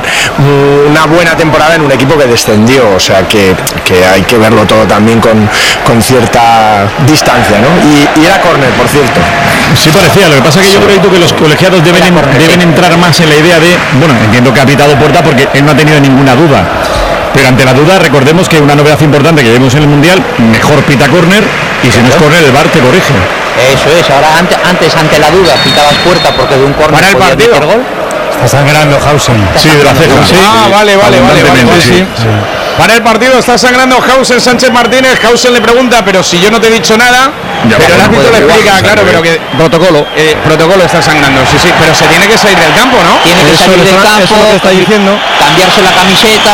S14: una buena temporada en un equipo que descendió, o sea que, que hay que verlo todo también con, con cierta distancia, ¿no? Y, y era córner, por cierto.
S2: Sí parecía, lo que pasa es que yo creo que los colegiados deben, en, deben entrar más en la idea de, bueno, entiendo que ha pitado Puerta porque él no ha tenido ninguna duda, pero ante la duda recordemos que una novedad importante que vemos en el Mundial, mejor pita córner y si no es córner el V A R te corrige.
S8: Eso es, ahora antes, antes ante la duda pitabas Puerta porque de un córner
S13: para el partido.
S8: Gol.
S1: Está sangrando Hausen.
S2: Sí, de la ceja. Sí.
S13: Ah, vale, vale, vale, vale, vale sí. Sí. Para el partido está sangrando Hausen, Sánchez Martínez. Hausen le pregunta, pero si yo no te he dicho nada, ya, pero el árbitro le explica, jugar, claro, pero que protocolo, eh, protocolo está sangrando, sí, sí, pero se tiene que salir del campo, ¿no?
S8: Tiene que salir del campo, eso lo que está diciendo, cambiarse la camiseta.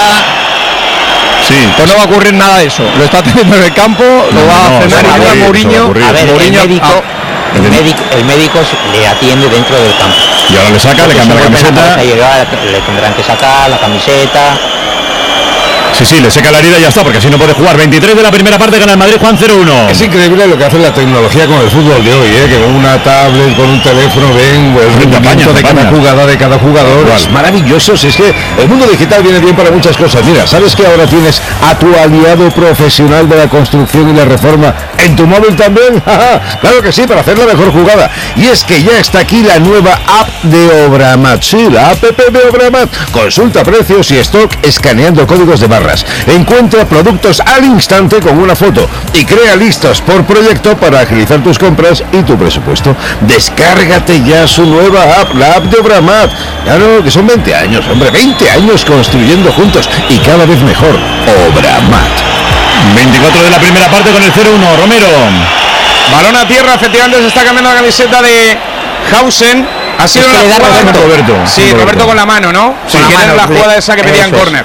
S3: Sí, pues no va a ocurrir nada de eso. Lo está haciendo en el campo, no, lo va no, a cenar no, a Mourinho.
S8: A ver, Mourinho, el médico, ah, el, médico, el médico le atiende dentro del campo.
S2: Y ahora le saca, le cambia la camiseta.
S8: Llegar, le tendrán que sacar la camiseta.
S2: Sí, sí, le seca la herida y ya está, porque así no puede jugar. veintitrés de la primera parte, gana el Madrid, Juan cero uno.
S16: Es increíble lo que hace la tecnología con el fútbol de hoy, ¿eh? Que con una tablet, con un teléfono, ven el rendimiento de cada jugada, de cada jugador. Es maravilloso, si es que el mundo digital viene bien para muchas cosas. Mira, ¿sabes que ahora tienes a tu aliado profesional de la construcción y la reforma en tu móvil también? Claro que sí, para hacer la mejor jugada. Y es que ya está aquí la nueva app de Obramat. Sí, la app de Obramat. Consulta precios y stock escaneando códigos de barra. Encuentra productos al instante con una foto y crea listas por proyecto para agilizar tus compras y tu presupuesto. Descárgate ya su nueva app, la app de Obramat. Claro que son veinte años, hombre, veinte años construyendo juntos y cada vez mejor. Obramat.
S2: veinticuatro de la primera parte con el cero uno, Romero.
S13: Balón a tierra, efectivamente se está cambiando la camiseta de Hausen. Ha sido
S8: es que
S13: la jugada
S8: Roberto.
S13: Roberto. Sí, Roberto. Roberto con la mano, ¿no?
S8: Sí,
S13: sí, que es la jugada esa que pedían córner.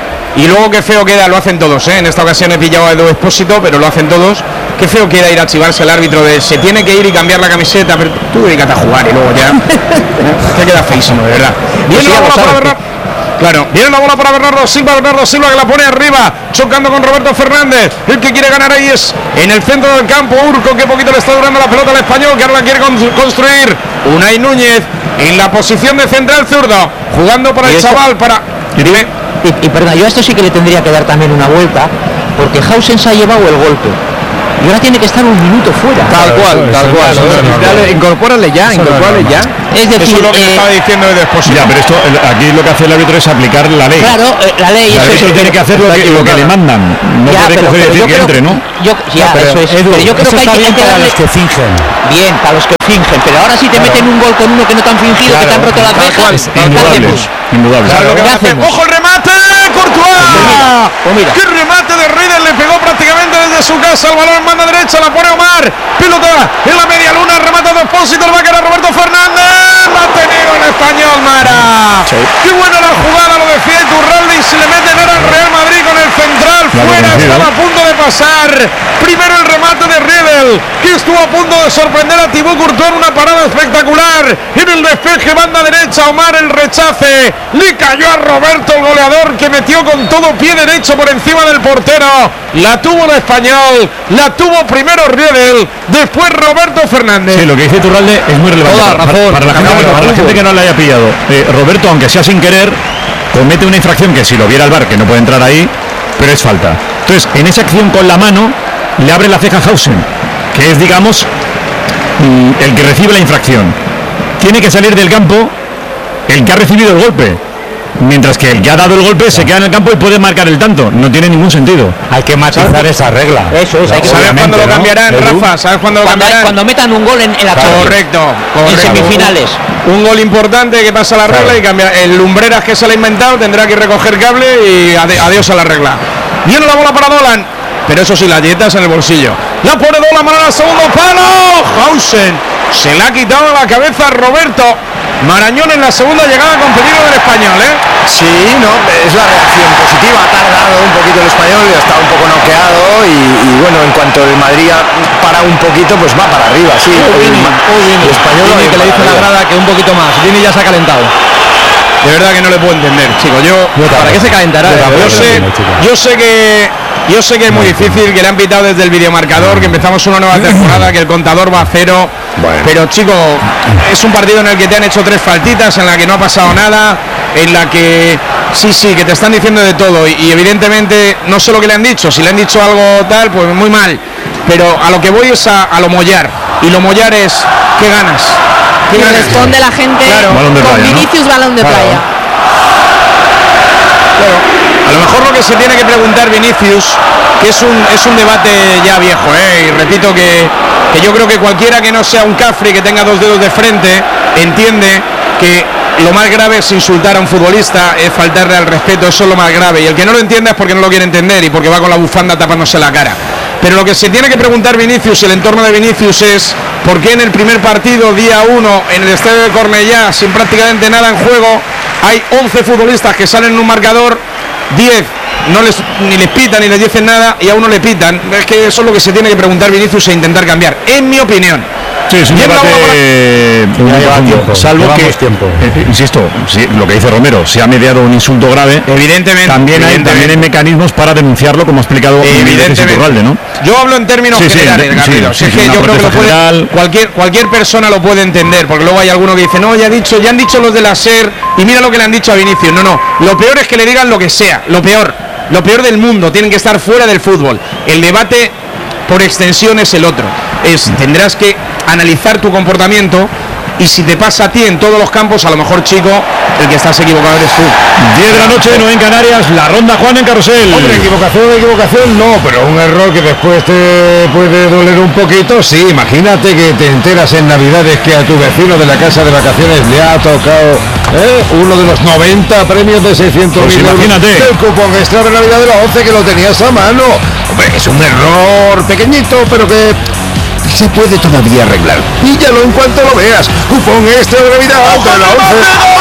S13: Y luego qué feo queda, lo hacen todos, ¿eh? En esta ocasión he pillado a Edu Expósito, pero lo hacen todos. Qué feo queda ir a chivarse el árbitro de se tiene que ir y cambiar la camiseta, pero tú dedícate a jugar y luego ya. Te queda feísimo, de verdad. Viene la bola para Bernardo. Claro, viene la bola para Bernardo Silva, Bernardo Silva que la pone arriba, chocando con Roberto Fernández. El que quiere ganar ahí es en el centro del campo Urco, que poquito le está durando la pelota al español, que ahora la quiere construir. Unai Núñez en la posición de central zurdo, jugando para el chaval, para...
S8: Y, y perdón, yo a esto sí que le tendría que dar también una vuelta, porque Hausen se ha llevado el golpe y ahora tiene que estar un minuto fuera.
S13: Tal cual, tal cual. Incorpórale ya, incorpórale ya.
S8: Es decir,
S13: eso es lo que
S8: eh,
S13: estaba diciendo de Expósito.
S2: Ya, pero esto el, aquí lo que hace el árbitro es aplicar la ley.
S8: Claro, eh, la ley.
S2: El árbitro tiene que hacer lo que, lo que le mandan. No
S8: ya,
S2: puede
S8: pero,
S2: coger y
S8: pero
S2: decir que
S8: creo,
S2: entre, ¿no?
S8: Yo, ya,
S1: no, pero,
S8: eso es.
S1: Edu,
S8: pero yo creo que hay, hay que darle...
S1: los que fingen.
S8: Bien, para los que fingen, pero ahora si te
S1: claro.
S8: meten un gol con uno que no te han fingido,
S1: claro,
S8: que te han roto las rejas,
S2: indudable, indudable.
S13: Claro, ¿qué hacemos? ¡Ojo el remate! ¡Courtois!
S8: Pues mira.
S13: ¡Qué remate de Riedel! Le pegó prácticamente desde su casa. El balón en banda derecha, la pone Omar. Pilota en la media luna, remata de Expósito, el va a quedar Roberto Fernández. La ha tenido el español, Mara. Sí. ¡Qué buena la jugada! Lo decía Iturralde y se le meten ahora al Real Madrid con el central. Claro, fuera, estaba a punto de pasar. Primero el remate de Riedel, que estuvo a punto de sorprender a Thibaut Courtois en una parada espectacular. En el despeje, banda derecha, Omar el rechace. Le cayó a Roberto, el goleador, que metió con todo pie derecho por encima del portero. La tuvo el español, la tuvo primero Riedel, después Roberto Fernández.
S2: Sí, lo que dice Iturralde es muy relevante.
S13: Toda
S2: para,
S13: razón,
S2: para, la gente, para la gente que no le haya pillado. Eh, Roberto, aunque sea sin querer, comete una infracción que si lo viera el V A R, que no puede entrar ahí, pero es falta. Entonces, en esa acción con la mano, le abre la ceja a Hausen, que es, digamos, el que recibe la infracción. Tiene que salir del campo el que ha recibido el golpe, mientras que el que ha dado el golpe se queda en el campo y puede marcar el tanto. No tiene ningún sentido.
S1: Hay que matizar esa regla.
S8: Eso es. Hay que
S13: ¿Sabes cuándo lo cambiarán, ¿no? Rafa? ¿Sabes cuándo lo
S8: cuando,
S13: cambiarán?
S8: cuando metan un gol en, en la Champions.
S13: Correcto, correcto.
S8: En semifinales.
S13: Un gol importante que pasa la regla, claro. Y cambia. El Lumbreras que se le ha inventado tendrá que recoger cable y ade adiós a la regla. Viene la bola para Dolan, pero eso sí, las dietas en el bolsillo. La pone Dolan, mano al segundo palo. Hausen se le ha quitado la cabeza a Roberto. Marañón en la segunda llegada con peligro del español, ¿eh?
S14: Sí, no, es la reacción positiva. Ha tardado un poquito el español y ha estado un poco noqueado. Y, y bueno, en cuanto el Madrid para un poquito, pues va para arriba. Sí,
S3: oh, Vini, oh, Vini. El español Vini, que le dice la grada que un poquito más. Vini ya se ha calentado.
S13: De verdad que no le puedo entender, chicos. Yo,
S3: yo ¿para qué se calentará?
S13: Yo, yo sé, yo sé que yo sé que es muy difícil, que le han pitado desde el videomarcador, que empezamos una nueva temporada, que el contador va a cero. Bueno. Pero chicos, es un partido en el que te han hecho tres faltitas, en la que no ha pasado nada, en la que sí, sí, que te están diciendo de todo. Y, y evidentemente no sé lo que le han dicho. Si le han dicho algo tal, pues muy mal. Pero a lo que voy es a, a lo mollar. Y lo mollar es, ¿qué ganas?
S12: Y responde la gente, claro, con playa, Vinicius, ¿no? Balón de claro. playa.
S13: Claro. A lo mejor lo que se tiene que preguntar Vinicius, que es un es un debate ya viejo, ¿eh? Y repito que, que yo creo que cualquiera que no sea un cafre, que tenga dos dedos de frente, entiende que lo más grave es insultar a un futbolista, es faltarle al respeto, eso es lo más grave. Y el que no lo entienda es porque no lo quiere entender y porque va con la bufanda tapándose la cara. Pero lo que se tiene que preguntar Vinicius y el entorno de Vinicius es por qué en el primer partido, día uno, en el estadio de Cornellá, sin prácticamente nada en juego, hay once futbolistas que salen en un marcador, diez no les, ni les pitan ni les dicen nada y a uno le pitan. Es que eso es lo que se tiene que preguntar Vinicius e intentar cambiar, en mi opinión.
S2: Sí, es un debate para... tiempo, salvo que, tiempo. Eh, insisto, sí, lo que dice Romero, se ha mediado un insulto grave.
S13: Evidentemente.
S2: También,
S13: evidentemente.
S2: Hay, también hay mecanismos para denunciarlo, como ha explicado
S13: evidentemente.
S2: Iturralde, ¿no?
S13: Yo hablo en términos sí, generales, sí, Garrido. Sí, sí, es que yo creo que lo puede, cualquier, cualquier persona lo puede entender, porque luego hay alguno que dice, no, ya, ha dicho, ya han dicho los de la SER y mira lo que le han dicho a Vinicius. No, no, lo peor es que le digan lo que sea, lo peor, lo peor del mundo, tienen que estar fuera del fútbol. El debate por extensión es el otro, es tendrás que analizar tu comportamiento y si te pasa a ti en todos los campos, a lo mejor, chico, el que estás equivocado eres tú.
S2: diez de la noche, no en Canarias, la ronda Juan en Carrusel.
S16: Hombre, equivocación, equivocación no, pero un error que después te puede doler un poquito, sí. Imagínate que te enteras en Navidades que a tu vecino de la casa de vacaciones le ha tocado ¿eh? uno de los noventa premios de seiscientos mil
S2: pues imagínate
S16: euros, el cupón extra de Navidad de la once que lo tenías a mano. Hombre, es un error pequeñito, pero que se puede todavía arreglar. Píllalo en cuanto lo veas. Cupón extra de Navidad de la once.